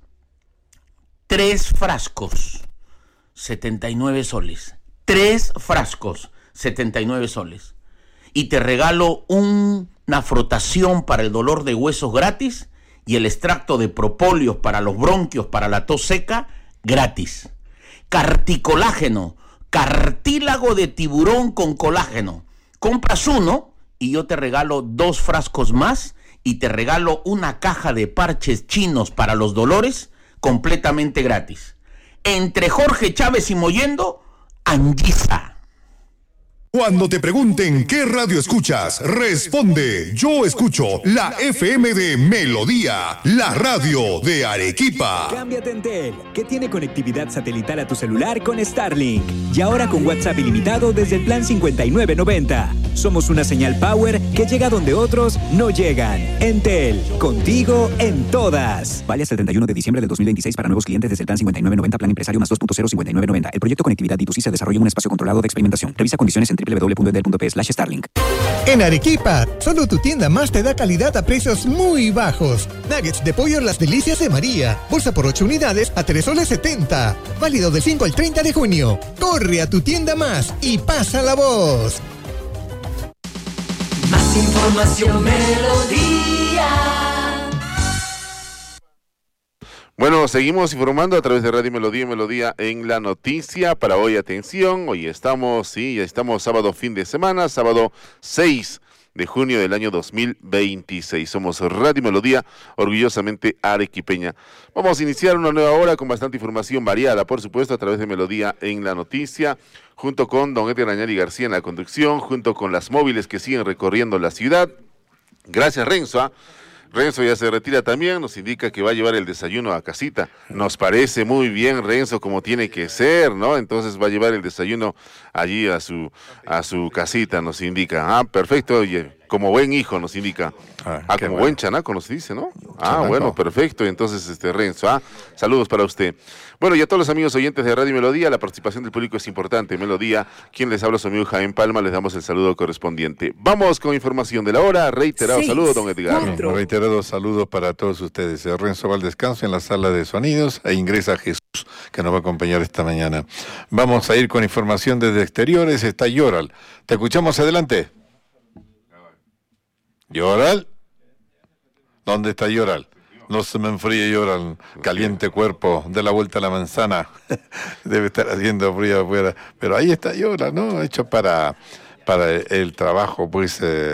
tres frascos, setenta y nueve soles. Tres frascos, setenta y nueve soles. Y te regalo un, una frotación para el dolor de huesos gratis y el extracto de propóleo para los bronquios, para la tos seca, gratis. Carticolágeno, cartílago de tiburón con colágeno. Compras uno y yo te regalo dos frascos más y te regalo una caja de parches chinos para los dolores completamente gratis. Entre Jorge Chávez y Mollendo, Anguisa. Cuando te pregunten qué radio escuchas, responde: yo escucho la F M de Melodía, la radio de Arequipa. Cámbiate a Entel, que tiene conectividad satelital a tu celular con Starlink. Y ahora con WhatsApp ilimitado desde el plan cincuenta y nueve noventa. Somos una señal power que llega donde otros no llegan. Entel, contigo en todas. Vale hasta el treinta y uno de diciembre del dos mil veintiséis para nuevos clientes desde el plan cincuenta y nueve noventa, plan empresario más dos punto cero cincuenta y nueve noventa. El proyecto Conectividad D dos C se desarrolla en un espacio controlado de experimentación. Revisa condiciones en doble u doble u doble u punto entel punto pe slash starlink. En Arequipa, solo tu tienda más te da calidad a precios muy bajos. Nuggets de pollo Las Delicias de María. Bolsa por ocho unidades a tres soles setenta. Válido del cinco al treinta de junio. Corre a tu tienda más y pasa la voz. Más información, Melodía. Bueno, seguimos informando a través de Radio Melodía y Melodía en la noticia. Para hoy, atención, hoy estamos, sí, ya estamos sábado fin de semana, sábado seis de junio del año dos mil veintiséis. Somos Radio Melodía, orgullosamente arequipeña. Vamos a iniciar una nueva hora con bastante información variada, por supuesto, a través de Melodía en la noticia, junto con don Edgar Añari García en la conducción, junto con las móviles que siguen recorriendo la ciudad. Gracias, Renzo. ¿eh? Renzo ya se retira también, nos indica que va a llevar el desayuno a casita. Nos parece muy bien, Renzo, como tiene que ser, ¿no? Entonces va a llevar el desayuno allí a su a su casita, nos indica. Ah, perfecto, oye, como buen hijo nos indica. Ah, ah como bueno. Buen chanaco nos dice, ¿no? Ah, chanaco. Bueno, perfecto. Entonces, este Renzo, ah, saludos para usted. Bueno, y a todos los amigos oyentes de Radio Melodía, la participación del público es importante. Melodía, quien les habla, su amigo Jaén Palma, les damos el saludo correspondiente. Vamos con información de la hora. Reiterado sí, saludo, don Edgar. No, reiterados saludos para todos ustedes. Renzo va al descanso en la sala de sonidos e ingresa Jesús, que nos va a acompañar esta mañana. Vamos a ir con información desde exteriores. Está Yoral. Te escuchamos, adelante. Yoral. ¿Dónde está Yoral? No se me enfríe, Yoral, caliente cuerpo, de la vuelta a la manzana. Debe estar haciendo frío afuera. Pero ahí está Yoral, ¿no? Hecho para, para el trabajo, pues, eh,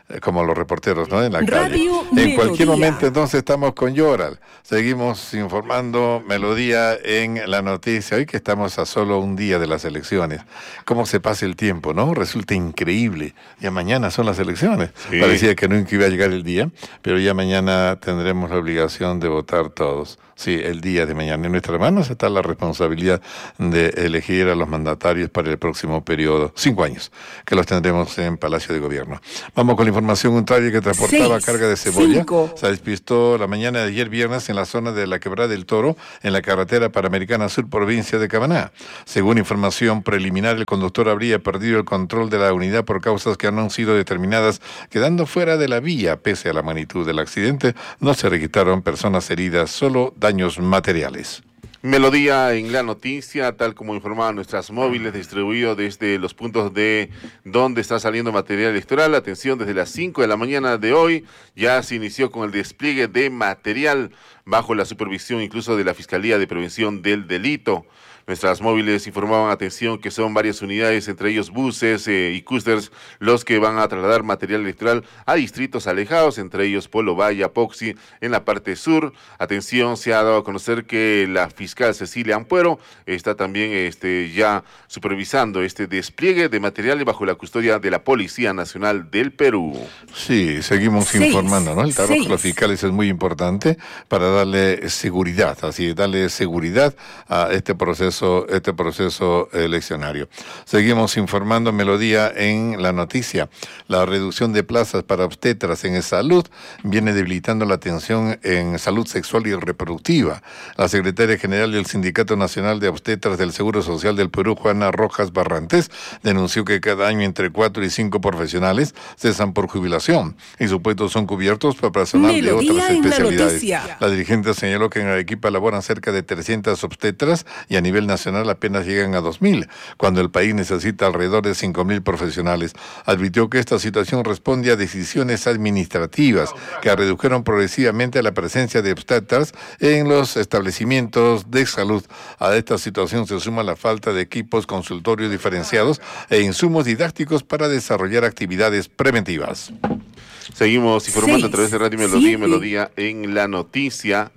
eh, como los reporteros, ¿no? En la calle. Radio En Melodía. cualquier momento, entonces, estamos con Yoral. Seguimos informando Melodía en la noticia. Hoy que estamos a solo un día de las elecciones. Cómo se pasa el tiempo, ¿no? Resulta increíble. Ya mañana son las elecciones. Sí. Parecía que nunca iba a llegar el día, pero ya mañana tendremos la obligación de votar todos. Sí, el día de mañana. En nuestras manos está la responsabilidad de elegir a los mandatarios para el próximo periodo, cinco años, que los tendremos en Palacio de Gobierno. Vamos con la información. Un tráiler que transportaba Seis, carga de cebolla cinco. se despistó la mañana de ayer viernes en la zona de la Quebrada del Toro, en la carretera Panamericana Sur, provincia de Camaná. Según información preliminar, el conductor habría perdido el control de la unidad por causas que no han sido determinadas, quedando fuera de la vía. Pese a la magnitud del accidente, no se registraron personas heridas, solo daños materiales. Melodía en la noticia, tal como informaban nuestras móviles, distribuido desde los puntos de donde está saliendo material electoral. Atención, desde las cinco de la mañana de hoy ya se inició con el despliegue de material bajo la supervisión incluso de la Fiscalía de Prevención del Delito. Nuestras móviles informaban, atención, que son varias unidades, entre ellos buses eh, y cústers, los que van a trasladar material electoral a distritos alejados, entre ellos Polo Valle, Apoxi, en la parte sur. Atención, se ha dado a conocer que la fiscal Cecilia Ampuero está también este, ya supervisando este despliegue de material bajo la custodia de la Policía Nacional del Perú. Sí, seguimos Seis, informando, ¿no? El trabajo seis. de los fiscales es muy importante para darle seguridad, así, darle seguridad a este proceso este proceso eleccionario. Seguimos informando Melodía en la noticia. La reducción de plazas para obstetras en salud viene debilitando la atención en salud sexual y reproductiva. La secretaria general del Sindicato Nacional de Obstetras del Seguro Social del Perú, Juana Rojas Barrantes, denunció que cada año entre cuatro y cinco profesionales cesan por jubilación y sus puestos son cubiertos por personal Melodía de otras en la especialidades. noticia. La dirigente señaló que en Arequipa laboran cerca de trescientas obstetras y a nivel nacional apenas llegan a dos mil, cuando el país necesita alrededor de cinco mil profesionales. Advirtió que esta situación responde a decisiones administrativas que redujeron progresivamente la presencia de obstetras en los establecimientos de salud. A esta situación se suma la falta de equipos consultorios diferenciados e insumos didácticos para desarrollar actividades preventivas. Seguimos informando Seis, a través de Radio Melodía y siete. Melodía en la noticia.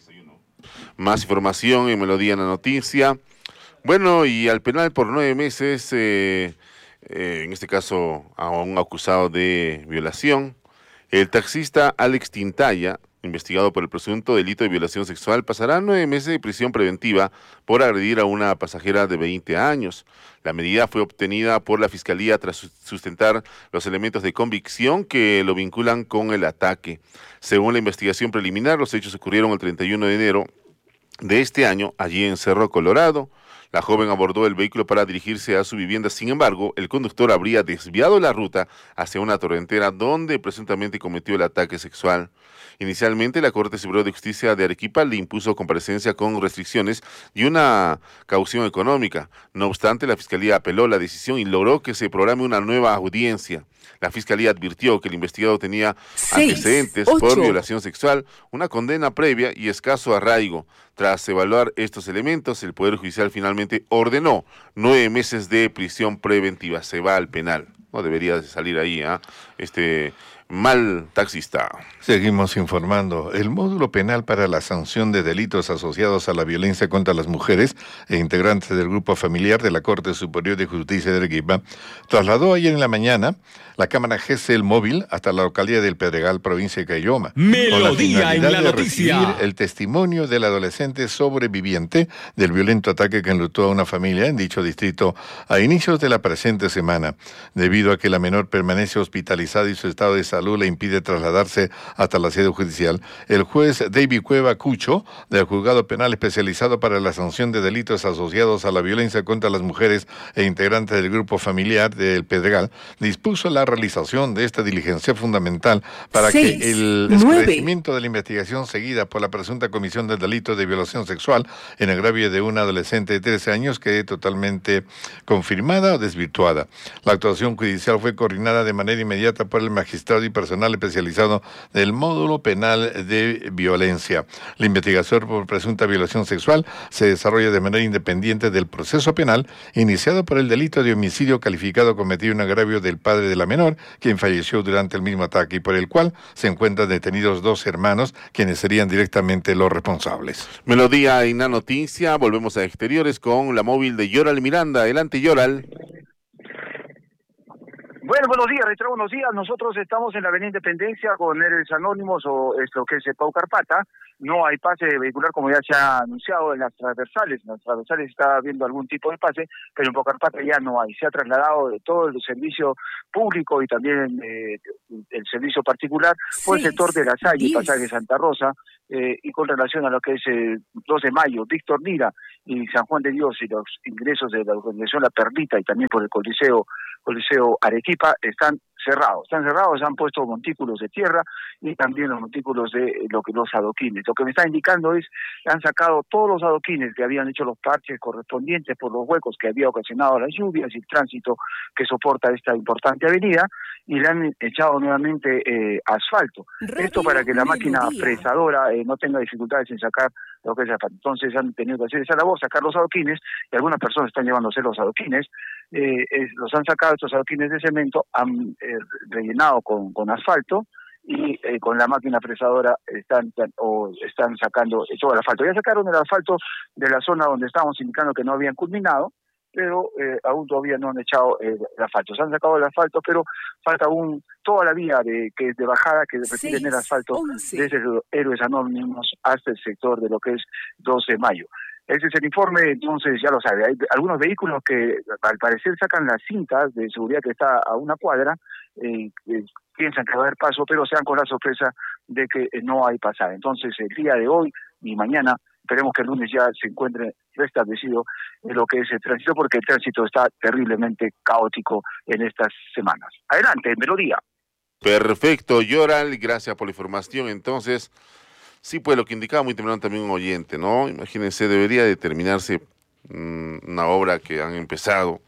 Más información en Melodía en la noticia. Bueno, y al penal por nueve meses, eh, eh, en este caso a un acusado de violación, el taxista Alex Tintaya, investigado por el presunto delito de violación sexual, pasará nueve meses de prisión preventiva por agredir a una pasajera de veinte años. La medida fue obtenida por la Fiscalía tras sustentar los elementos de convicción que lo vinculan con el ataque. Según la investigación preliminar, los hechos ocurrieron el treinta y uno de enero de este año, allí en Cerro Colorado. La joven abordó el vehículo para dirigirse a su vivienda. Sin embargo, el conductor habría desviado la ruta hacia una torrentera donde presuntamente cometió el ataque sexual. Inicialmente, la Corte Superior de Justicia de Arequipa le impuso comparecencia con restricciones y una caución económica. No obstante, la Fiscalía apeló la decisión y logró que se programe una nueva audiencia. La Fiscalía advirtió que el investigado tenía Seis, antecedentes ocho. por violación sexual, una condena previa y escaso arraigo. Tras evaluar estos elementos, el Poder Judicial finalmente ordenó nueve meses de prisión preventiva. Se va al penal. No debería de salir ahí, ¿eh? Este mal taxista. Seguimos informando. El módulo penal para la sanción de delitos asociados a la violencia contra las mujeres e integrantes del grupo familiar de la Corte Superior de Justicia de Arequipa trasladó ayer en la mañana la cámara G C L móvil hasta la localidad del Pedregal, provincia de Caylloma. Melodía en la de noticia. recibir el testimonio del adolescente sobreviviente del violento ataque que enlutó a una familia en dicho distrito a inicios de la presente semana. Debido a que la menor permanece hospitalizada y su estado de salud le impide trasladarse hasta la sede judicial, el juez David Cueva Cucho, del Juzgado Penal Especializado para la Sanción de Delitos Asociados a la Violencia contra las Mujeres e integrantes del grupo familiar del Pedregal, dispuso la realización de esta diligencia fundamental para Seis, que el nueve. esclarecimiento de la investigación seguida por la presunta comisión del delito de violación sexual en agravio de una adolescente de trece años quede totalmente confirmada o desvirtuada. La actuación judicial fue coordinada de manera inmediata por el magistrado y personal especializado del Módulo Penal de Violencia. La investigación por presunta violación sexual se desarrolla de manera independiente del proceso penal iniciado por el delito de homicidio calificado cometido en agravio del padre de la menor, quien falleció durante el mismo ataque y por el cual se encuentran detenidos dos hermanos, quienes serían directamente los responsables. Melodía en la noticia, volvemos a exteriores con la móvil de Yoral Miranda. Adelante, Yoral. Bueno, buenos días, reitero, buenos días. Nosotros estamos en la Avenida Independencia con Héroes Anónimos o es lo que es el Pau Carpata. No hay pase vehicular como ya se ha anunciado en las transversales. En las transversales está habiendo algún tipo de pase, pero en Pau Carpata ya no hay. Se ha trasladado de todo el servicio público y también eh, el servicio particular por el sector de La Salle, pasaje Santa Rosa, eh, y con relación a lo que es el eh, dos de mayo, Víctor Lira y San Juan de Dios y los ingresos de la organización La Perlita y también por el Coliseo Coliseo Arequipa están cerrados, están cerrados, han puesto montículos de tierra y también los montículos de lo que los adoquines. Lo que me está indicando es que han sacado todos los adoquines que habían hecho los parches correspondientes por los huecos que había ocasionado las lluvias y el tránsito que soporta esta importante avenida y le han echado nuevamente eh, asfalto. Radio Esto para que la máquina Melodía. fresadora eh, no tenga dificultades en sacar lo que es asfalto. Entonces han tenido que hacer esa labor, sacar los adoquines y algunas personas están llevándose los adoquines, eh, eh, los han sacado estos adoquines de cemento, han eh, rellenado con, con asfalto y eh, con la máquina fresadora están o están sacando todo el asfalto. Ya sacaron el asfalto de la zona donde estábamos indicando que no habían culminado, pero eh, aún todavía no han echado eh, el asfalto. Se han sacado el asfalto, pero falta aún toda la vía de que es de bajada que retiren el asfalto desde los Héroes Anónimos hasta el sector de lo que es dos de mayo. Ese es el informe, entonces ya lo sabe. Hay algunos vehículos que al parecer sacan las cintas de seguridad que está a una cuadra, eh, eh, piensan que va a haber paso, pero se dan con la sorpresa de que eh, no hay pasada. Entonces el día de hoy y mañana, esperemos que el lunes ya se encuentre restablecido en lo que es el tránsito, porque el tránsito está terriblemente caótico en estas semanas. Adelante, Melodía. Perfecto, Yoral, gracias por la información. Entonces, sí, pues lo que indicaba muy temprano también un oyente, ¿no? Imagínense, debería de terminarse mmm, una obra que han empezado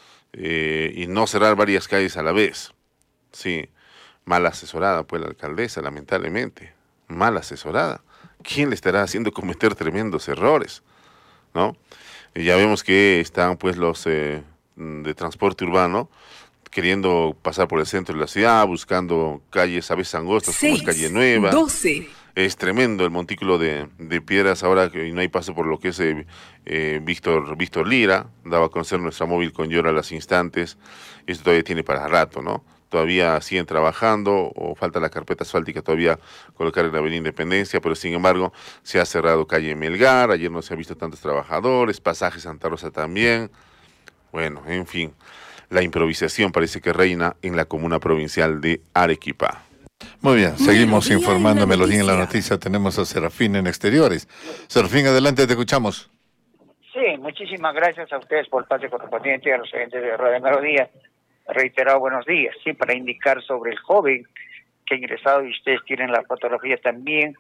eh, y no cerrar varias calles a la vez. Sí, mal asesorada pues la alcaldesa, lamentablemente, mal asesorada. ¿Quién le estará haciendo cometer tremendos errores? ¿No? Y ya vemos que están pues los eh, de transporte urbano queriendo pasar por el centro de la ciudad, buscando calles a veces angostas, seis, como es Calle Nueva. doce. Es tremendo el montículo de, de piedras ahora que no hay paso por lo que es eh, eh, Víctor Víctor Lira. Daba a conocer nuestra móvil con Llora a los instantes. Esto todavía tiene para rato, ¿no? Todavía siguen trabajando o falta la carpeta asfáltica todavía colocar en la Avenida Independencia, pero sin embargo se ha cerrado calle Melgar, ayer no se han visto tantos trabajadores, pasaje Santa Rosa también. Bueno, en fin, la improvisación parece que reina en la comuna provincial de Arequipa. Muy bien, seguimos Melodía informando, en Melodía en la noticia. Tenemos a Serafín en exteriores. Serafín, adelante, te escuchamos. Sí, muchísimas gracias a ustedes por el pase correspondiente y a los oyentes de Radio Melodía. Reiterado buenos días, sí, para indicar sobre el joven que ha ingresado, y ustedes tienen la fotografía también,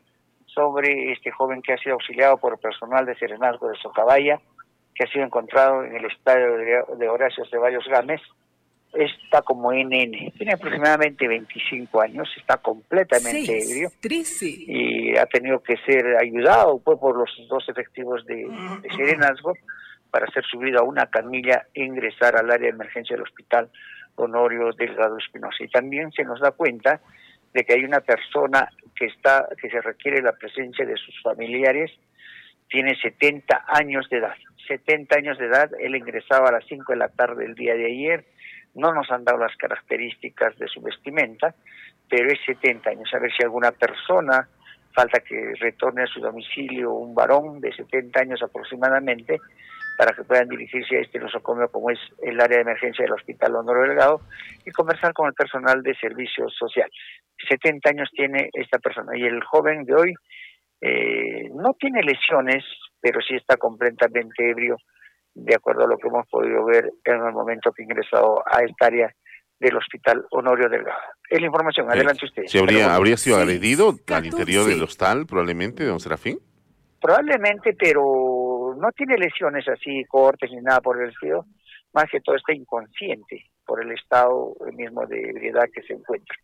sobre este joven que ha sido auxiliado por el personal de Serenazgo de Socabaya, que ha sido encontrado en el estadio de Horacio Ceballos Gámez. Está como N N, tiene aproximadamente veinticinco años, está completamente seis, ebrio trece. Y ha tenido que ser ayudado pues, por los dos efectivos de, de Serenazgo para ser subido a una camilla e ingresar al área de emergencia del hospital Honorio Delgado Espinosa. Y también se nos da cuenta de que hay una persona que está que se requiere la presencia de sus familiares, tiene setenta años de edad. setenta años de edad, él ingresaba a las cinco de la tarde del día de ayer, no nos han dado las características de su vestimenta, pero es setenta años. A ver si alguna persona, falta que retorne a su domicilio un varón de setenta años aproximadamente, para que puedan dirigirse a este nosocomio como es el área de emergencia del Hospital Honorio Delgado y conversar con el personal de servicio social. setenta años tiene esta persona y el joven de hoy eh, no tiene lesiones, pero sí está completamente ebrio, de acuerdo a lo que hemos podido ver en el momento que ingresó a esta área del Hospital Honorio Delgado. Es la información, adelante usted. ¿Se habría, habría sido agredido al interior del hostal, probablemente, don Serafín? Probablemente, pero no tiene lesiones así, cortes ni nada por el estilo, más que todo está inconsciente por el estado mismo de ebriedad que se encuentra.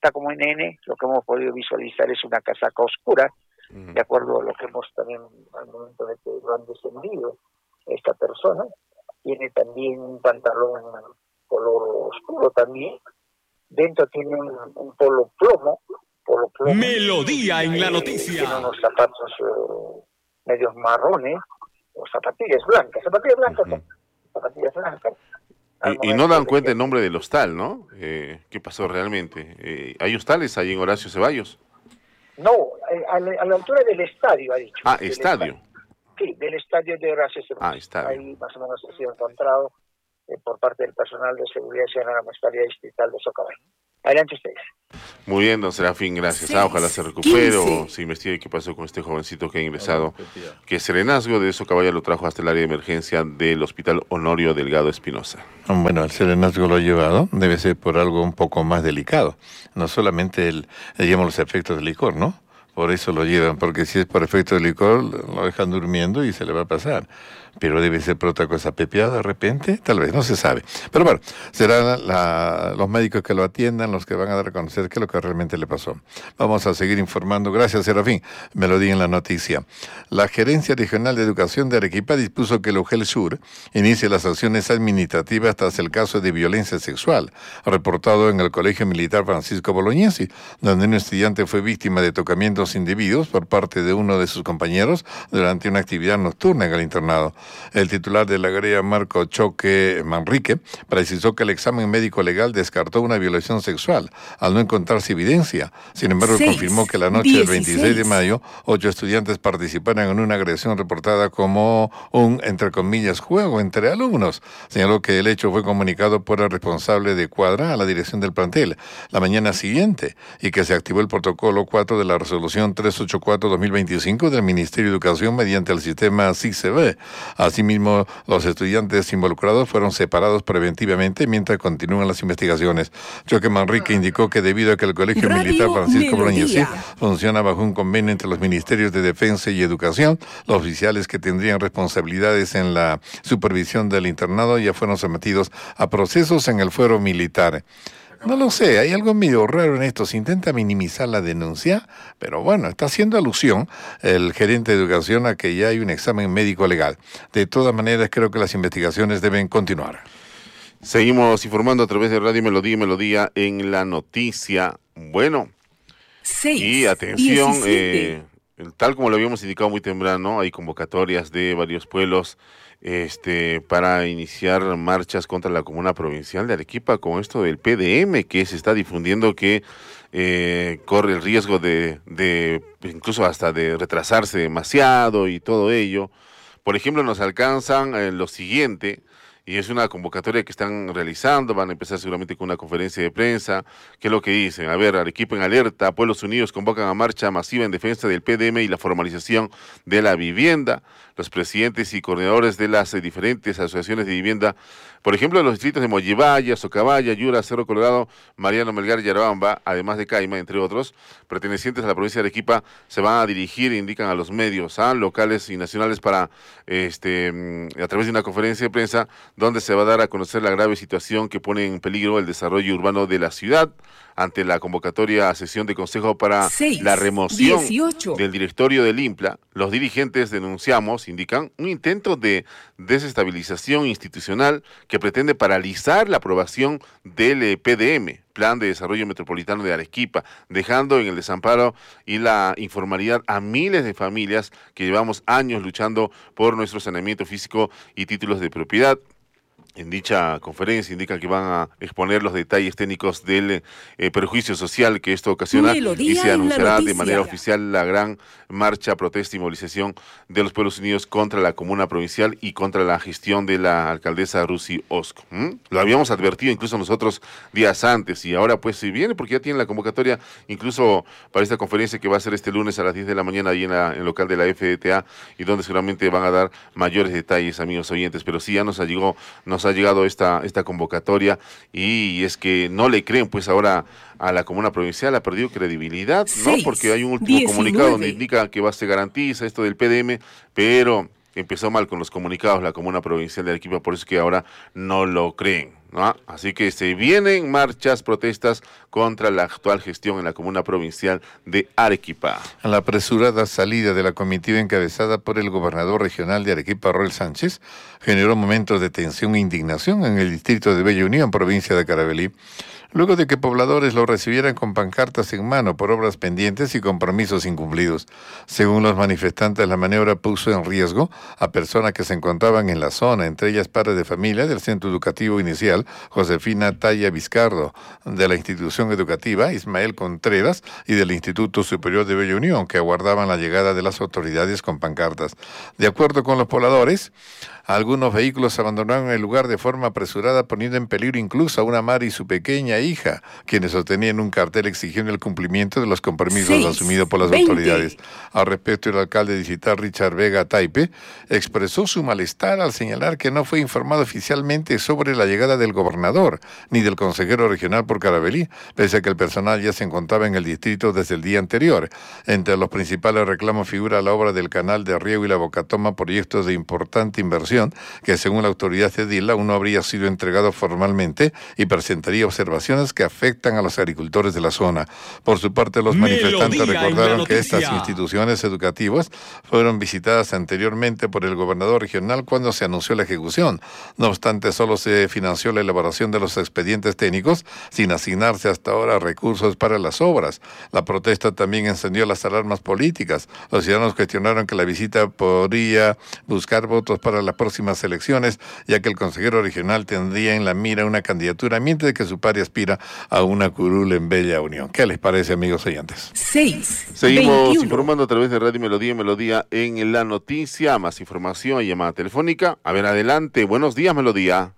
está como en N, lo que hemos podido visualizar es una casaca oscura, mm. de acuerdo a lo que hemos también al momento de que lo han descendido esta persona. Tiene también un pantalón color oscuro también, dentro tiene un, un polo plomo, polo plomo. Melodía en la noticia. Tiene unos zapatos eh, medios marrones, o zapatillas blancas, zapatillas blancas, uh-huh. zapatillas blancas. Y, y no dan cuenta el nombre del hostal, ¿no? Eh, ¿Qué pasó realmente? Eh, ¿Hay hostales ahí en Horacio Ceballos? No, a la, a la altura del estadio, ha dicho. Ah, estadio. estadio. Sí, del estadio de Horacio Ceballos. Ah, estadio. Ahí más o menos ha sido encontrado eh, por parte del personal de seguridad ciudadana de la Municipalidad Distrital de Socavalla. Adelante ustedes. Muy bien, don Serafín, gracias. Ah, ojalá se recupere o se investigue qué pasó con este jovencito que ha ingresado, que Serenazgo de Socavalla lo trajo hasta el área de emergencia del Hospital Honorio Delgado Espinosa. Bueno, el Serenazgo lo ha llevado, debe ser por algo un poco más delicado, no solamente el, digamos, los efectos del licor, ¿no? Por eso lo llevan, porque si es por efecto de licor, lo dejan durmiendo y se le va a pasar. Pero debe ser por otra cosa pepeada de repente, tal vez, no se sabe. Pero bueno, serán la, los médicos que lo atiendan los que van a dar a conocer qué es lo que realmente le pasó. Vamos a seguir informando. Gracias, Serafín. Me lo di en la noticia. La Gerencia Regional de Educación de Arequipa dispuso que el UGEL Sur inicie las acciones administrativas tras el caso de violencia sexual, reportado en el Colegio Militar Francisco Bolognesi, donde un estudiante fue víctima de tocamientos indebidos por parte de uno de sus compañeros durante una actividad nocturna en el internado. El titular de la G R E A, Marco Choque Manrique, precisó que el examen médico legal descartó una violación sexual al no encontrarse evidencia. Sin embargo, Seis, confirmó que la noche dieciséis. Del veintiséis de mayo, ocho estudiantes participaron en una agresión reportada como un, entre comillas, juego entre alumnos. Señaló que el hecho fue comunicado por el responsable de cuadra a la dirección del plantel la mañana siguiente y que se activó el protocolo cuatro de la resolución trescientos ochenta y cuatro guion dos mil veinticinco del Ministerio de Educación mediante el sistema C I C B. Asimismo, los estudiantes involucrados fueron separados preventivamente mientras continúan las investigaciones. Choque Manrique indicó que debido a que el Colegio Radio Militar Francisco Bolognesi funciona bajo un convenio entre los Ministerios de Defensa y Educación, los oficiales que tendrían responsabilidades en la supervisión del internado ya fueron sometidos a procesos en el fuero militar. No lo sé, hay algo medio raro en esto, se intenta minimizar la denuncia, pero bueno, está haciendo alusión el gerente de educación a que ya hay un examen médico legal. De todas maneras, creo que las investigaciones deben continuar. Seguimos informando a través de Radio Melodía y Melodía en la noticia. Bueno, Seis, y atención, eh, tal como lo habíamos indicado muy temprano, hay convocatorias de varios pueblos este para iniciar marchas contra la comuna provincial de Arequipa con esto del P D M que se está difundiendo, que eh, corre el riesgo de, de incluso hasta de retrasarse demasiado y todo ello. Por ejemplo, nos alcanzan eh, lo siguiente, y es una convocatoria que están realizando, van a empezar seguramente con una conferencia de prensa. ¿Qué es lo que dicen? A ver, Arequipa en alerta, Pueblos Unidos convocan a marcha masiva en defensa del P D M y la formalización de la vivienda. Los presidentes y coordinadores de las eh, diferentes asociaciones de vivienda, por ejemplo, de los distritos de Mollivaya, Socavalla, Yura, Cerro Colorado, Mariano Melgar y Yarabamba, además de Caima, entre otros, pertenecientes a la provincia de Arequipa, se van a dirigir, indican a los medios, a locales y nacionales para, este, a través de una conferencia de prensa, donde se va a dar a conocer la grave situación que pone en peligro el desarrollo urbano de la ciudad, ante la convocatoria a sesión de consejo para seis, la remoción dieciocho del directorio del IMPLA. Los dirigentes denunciamos, indican, un intento de desestabilización institucional que pretende paralizar la aprobación del P D M, Plan de Desarrollo Metropolitano de Arequipa, dejando en el desamparo y la informalidad a miles de familias que llevamos años luchando por nuestro saneamiento físico y títulos de propiedad. En dicha conferencia indican que van a exponer los detalles técnicos del eh, perjuicio social que esto ocasiona y se anunciará de manera oficial la gran marcha, protesta y movilización de los Pueblos Unidos contra la comuna provincial y contra la gestión de la alcaldesa Rusi Osco. ¿Mm? Lo habíamos advertido incluso nosotros días antes y ahora pues si viene porque ya tienen la convocatoria incluso para esta conferencia que va a ser este lunes a las diez de la mañana ahí en, la, en el local de la F D T A y donde seguramente van a dar mayores detalles, amigos oyentes, pero sí ya nos llegó, nos ha llegado esta, esta convocatoria y es que no le creen pues ahora a la comuna provincial, ha perdido credibilidad, ¿no? Porque hay un último diecinueve comunicado donde indica que va, se garantiza esto del P D M, pero empezó mal con los comunicados la comuna provincial de Arequipa, por eso es que ahora no lo creen. ¿no? Así que se vienen marchas, protestas contra la actual gestión en la comuna provincial de Arequipa. La apresurada salida de la comitiva encabezada por el gobernador regional de Arequipa, Roel Sánchez, generó momentos de tensión e indignación en el distrito de Bella Unión, provincia de Carabalí, luego de que pobladores lo recibieran con pancartas en mano por obras pendientes y compromisos incumplidos. Según los manifestantes, la maniobra puso en riesgo a personas que se encontraban en la zona, entre ellas padres de familia del Centro Educativo Inicial Josefina Talla Vizcardo, de la institución educativa Ismael Contreras y del Instituto Superior de Bella Unión, que aguardaban la llegada de las autoridades con pancartas. De acuerdo con los pobladores, algunos vehículos abandonaron el lugar de forma apresurada, poniendo en peligro incluso a una madre y su pequeña hija, quienes sostenían un cartel exigiendo el cumplimiento de los compromisos Seis, asumidos por las veinte. autoridades. Al respecto, el alcalde distrital Richard Vega Taipe expresó su malestar al señalar que no fue informado oficialmente sobre la llegada del gobernador ni del consejero regional por Carabalí, pese a que el personal ya se encontraba en el distrito desde el día anterior. Entre los principales reclamos figura la obra del canal de riego y la Bocatoma, proyectos de importante inversión que según la autoridad edil aún no habría sido entregado formalmente y presentaría observaciones que afectan a los agricultores de la zona. Por su parte, los manifestantes Melodía recordaron que estas instituciones educativas fueron visitadas anteriormente por el gobernador regional cuando se anunció la ejecución. No obstante, solo se financió la elaboración de los expedientes técnicos sin asignarse hasta ahora recursos para las obras. La protesta también encendió las alarmas políticas. Los ciudadanos cuestionaron que la visita podría buscar votos para la próximas elecciones, ya que el consejero regional tendría en la mira una candidatura, mientras que su par aspira a una curul en Bella Unión. ¿Qué les parece, amigos oyentes? Seis. Seguimos veintiuno. Informando a través de Radio Melodía, Melodía en la noticia. Más información y llamada telefónica. A ver, adelante. Buenos días, Melodía.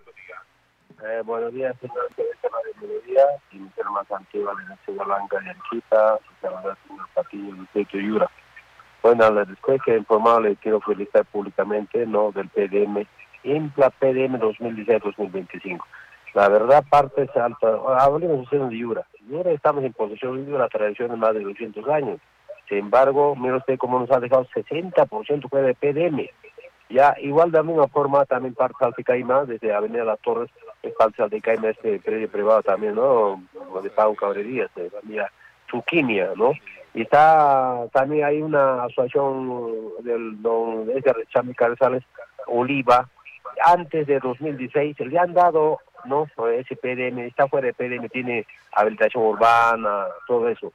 Eh, buenos días, señor de Radio Melodía, y mi ser más antigua de la Ciudad Blanca de Arequipa, su servidor, señor Patillo, del Techo Yura. Bueno, después que informado, le quiero felicitar públicamente, ¿no?, del P D M, IMPLA P D M dos mil diecisiete dos mil veinticinco. La verdad, parte es alta. Hablemos de Yura. Yura estamos en posesión de una tradición de más de doscientos años. Sin embargo, mire usted cómo nos ha dejado sesenta por ciento fue de P D M. Ya, igual de la misma forma, también parte Saltecaima, desde Avenida Las Torres, es parte Saltecaima, este predio privado también, ¿no?, donde Pau Cabrerías, de la mía Zuquimia, ¿no? Y está también hay una asociación del don Edgar Chami Carrizales, Oliva, antes de dos mil dieciséis, le han dado, ¿no?, ese P D M, está fuera de P D M, tiene habilitación urbana, todo eso.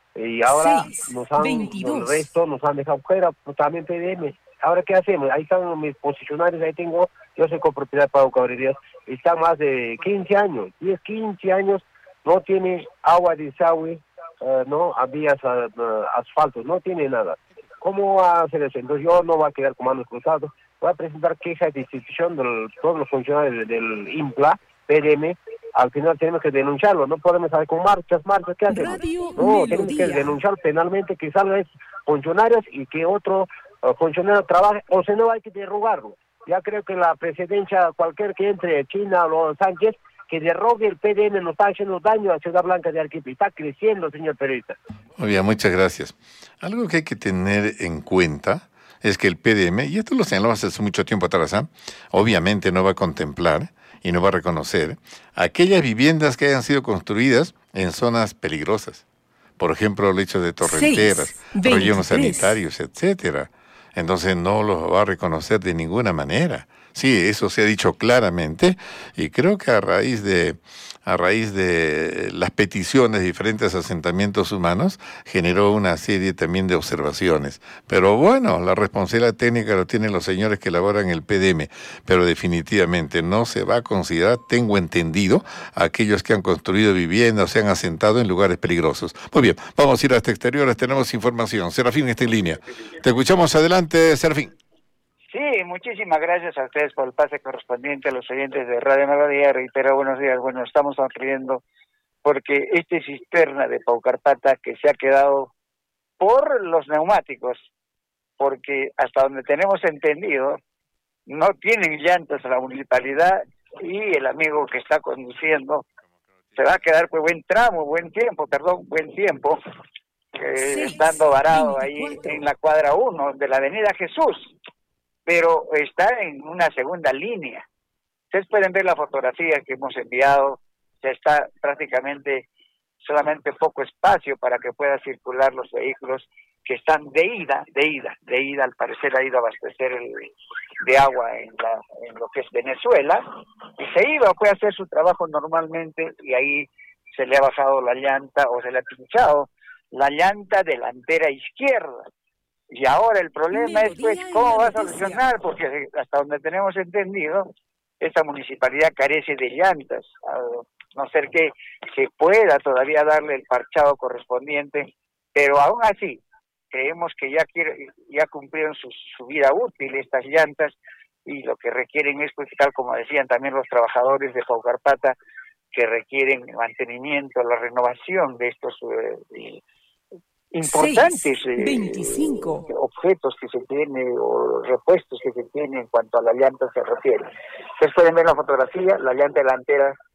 Y ahora seis, nos han, veintidós. El resto nos han dejado fuera, pues, también P D M. Ahora, ¿qué hacemos? Ahí están mis posicionarios, ahí tengo, yo soy copropiedad de Pau Cabrerías, están más de quince años, diez, quince años, no tiene agua de desagüe, uh, no, vías, uh, uh, asfaltos, no tiene nada. ¿Cómo va a hacer eso? Entonces yo no voy a quedar con manos cruzadas, voy a presentar quejas de institución de todos los funcionarios del IMPLA, P D M, al final tenemos que denunciarlo, no podemos salir con marchas, marchas, ¿qué hacemos? Radio no, Melodía. Tenemos que denunciar penalmente que salgan esos funcionarios y que otro uh, funcionario trabaje, o si no hay que derrogarlo. Ya creo que la presidencia, cualquier que entre, China o Sánchez, que derrogue el P D M, nos está haciendo daño a Ciudad Blanca de Arequipa, está creciendo, señor periodista. Muy bien, muchas gracias. Algo que hay que tener en cuenta es que el P D M, y esto lo señalamos hace mucho tiempo atrás, ¿eh? obviamente no va a contemplar y no va a reconocer aquellas viviendas que hayan sido construidas en zonas peligrosas. Por ejemplo, el hecho de torrenteras, rellenos sanitarios, etcétera. Entonces no lo va a reconocer de ninguna manera. Sí, eso se ha dicho claramente y creo que a raíz de a raíz de las peticiones de diferentes asentamientos humanos generó una serie también de observaciones. Pero bueno, la responsabilidad técnica lo tienen los señores que elaboran el P D M, pero definitivamente no se va a considerar, tengo entendido, a aquellos que han construido viviendas o se han asentado en lugares peligrosos. Muy bien, vamos a ir hasta exteriores, tenemos información. Serafín está en línea. Te escuchamos, adelante, Serafín. Sí, muchísimas gracias a ustedes por el pase correspondiente a los oyentes de Radio Melodía. Reitero, buenos días. Bueno, estamos sonriendo porque este cisterna de Paucarpata que se ha quedado por los neumáticos, porque hasta donde tenemos entendido, no tienen llantas a la municipalidad y el amigo que está conduciendo se va a quedar pues buen tramo, buen tiempo, perdón, buen tiempo, eh, sí, estando varado ahí en la cuadra uno de la avenida Jesús. Pero está en una segunda línea. Ustedes pueden ver la fotografía que hemos enviado, ya está prácticamente solamente poco espacio para que puedan circular los vehículos que están de ida, de ida, de ida, al parecer ha ido a abastecer el, de agua en, la, en lo que es Venezuela, y se iba, puede hacer su trabajo normalmente, y ahí se le ha bajado la llanta, o se le ha pinchado la llanta delantera izquierda. Y ahora el problema es, pues, ¿cómo va a solucionar? Porque hasta donde tenemos entendido, esta municipalidad carece de llantas, a no ser que se pueda todavía darle el parchado correspondiente, pero aún así, creemos que ya quiere, ya cumplieron su, su vida útil estas llantas, y lo que requieren es, pues, tal como decían también los trabajadores de Paucarpata, que requieren mantenimiento, la renovación de estos eh, importantes eh, objetos que se tienen o repuestos que se tienen en cuanto a la llanta se refiere. Ustedes pueden ver la fotografía, la llanta delantera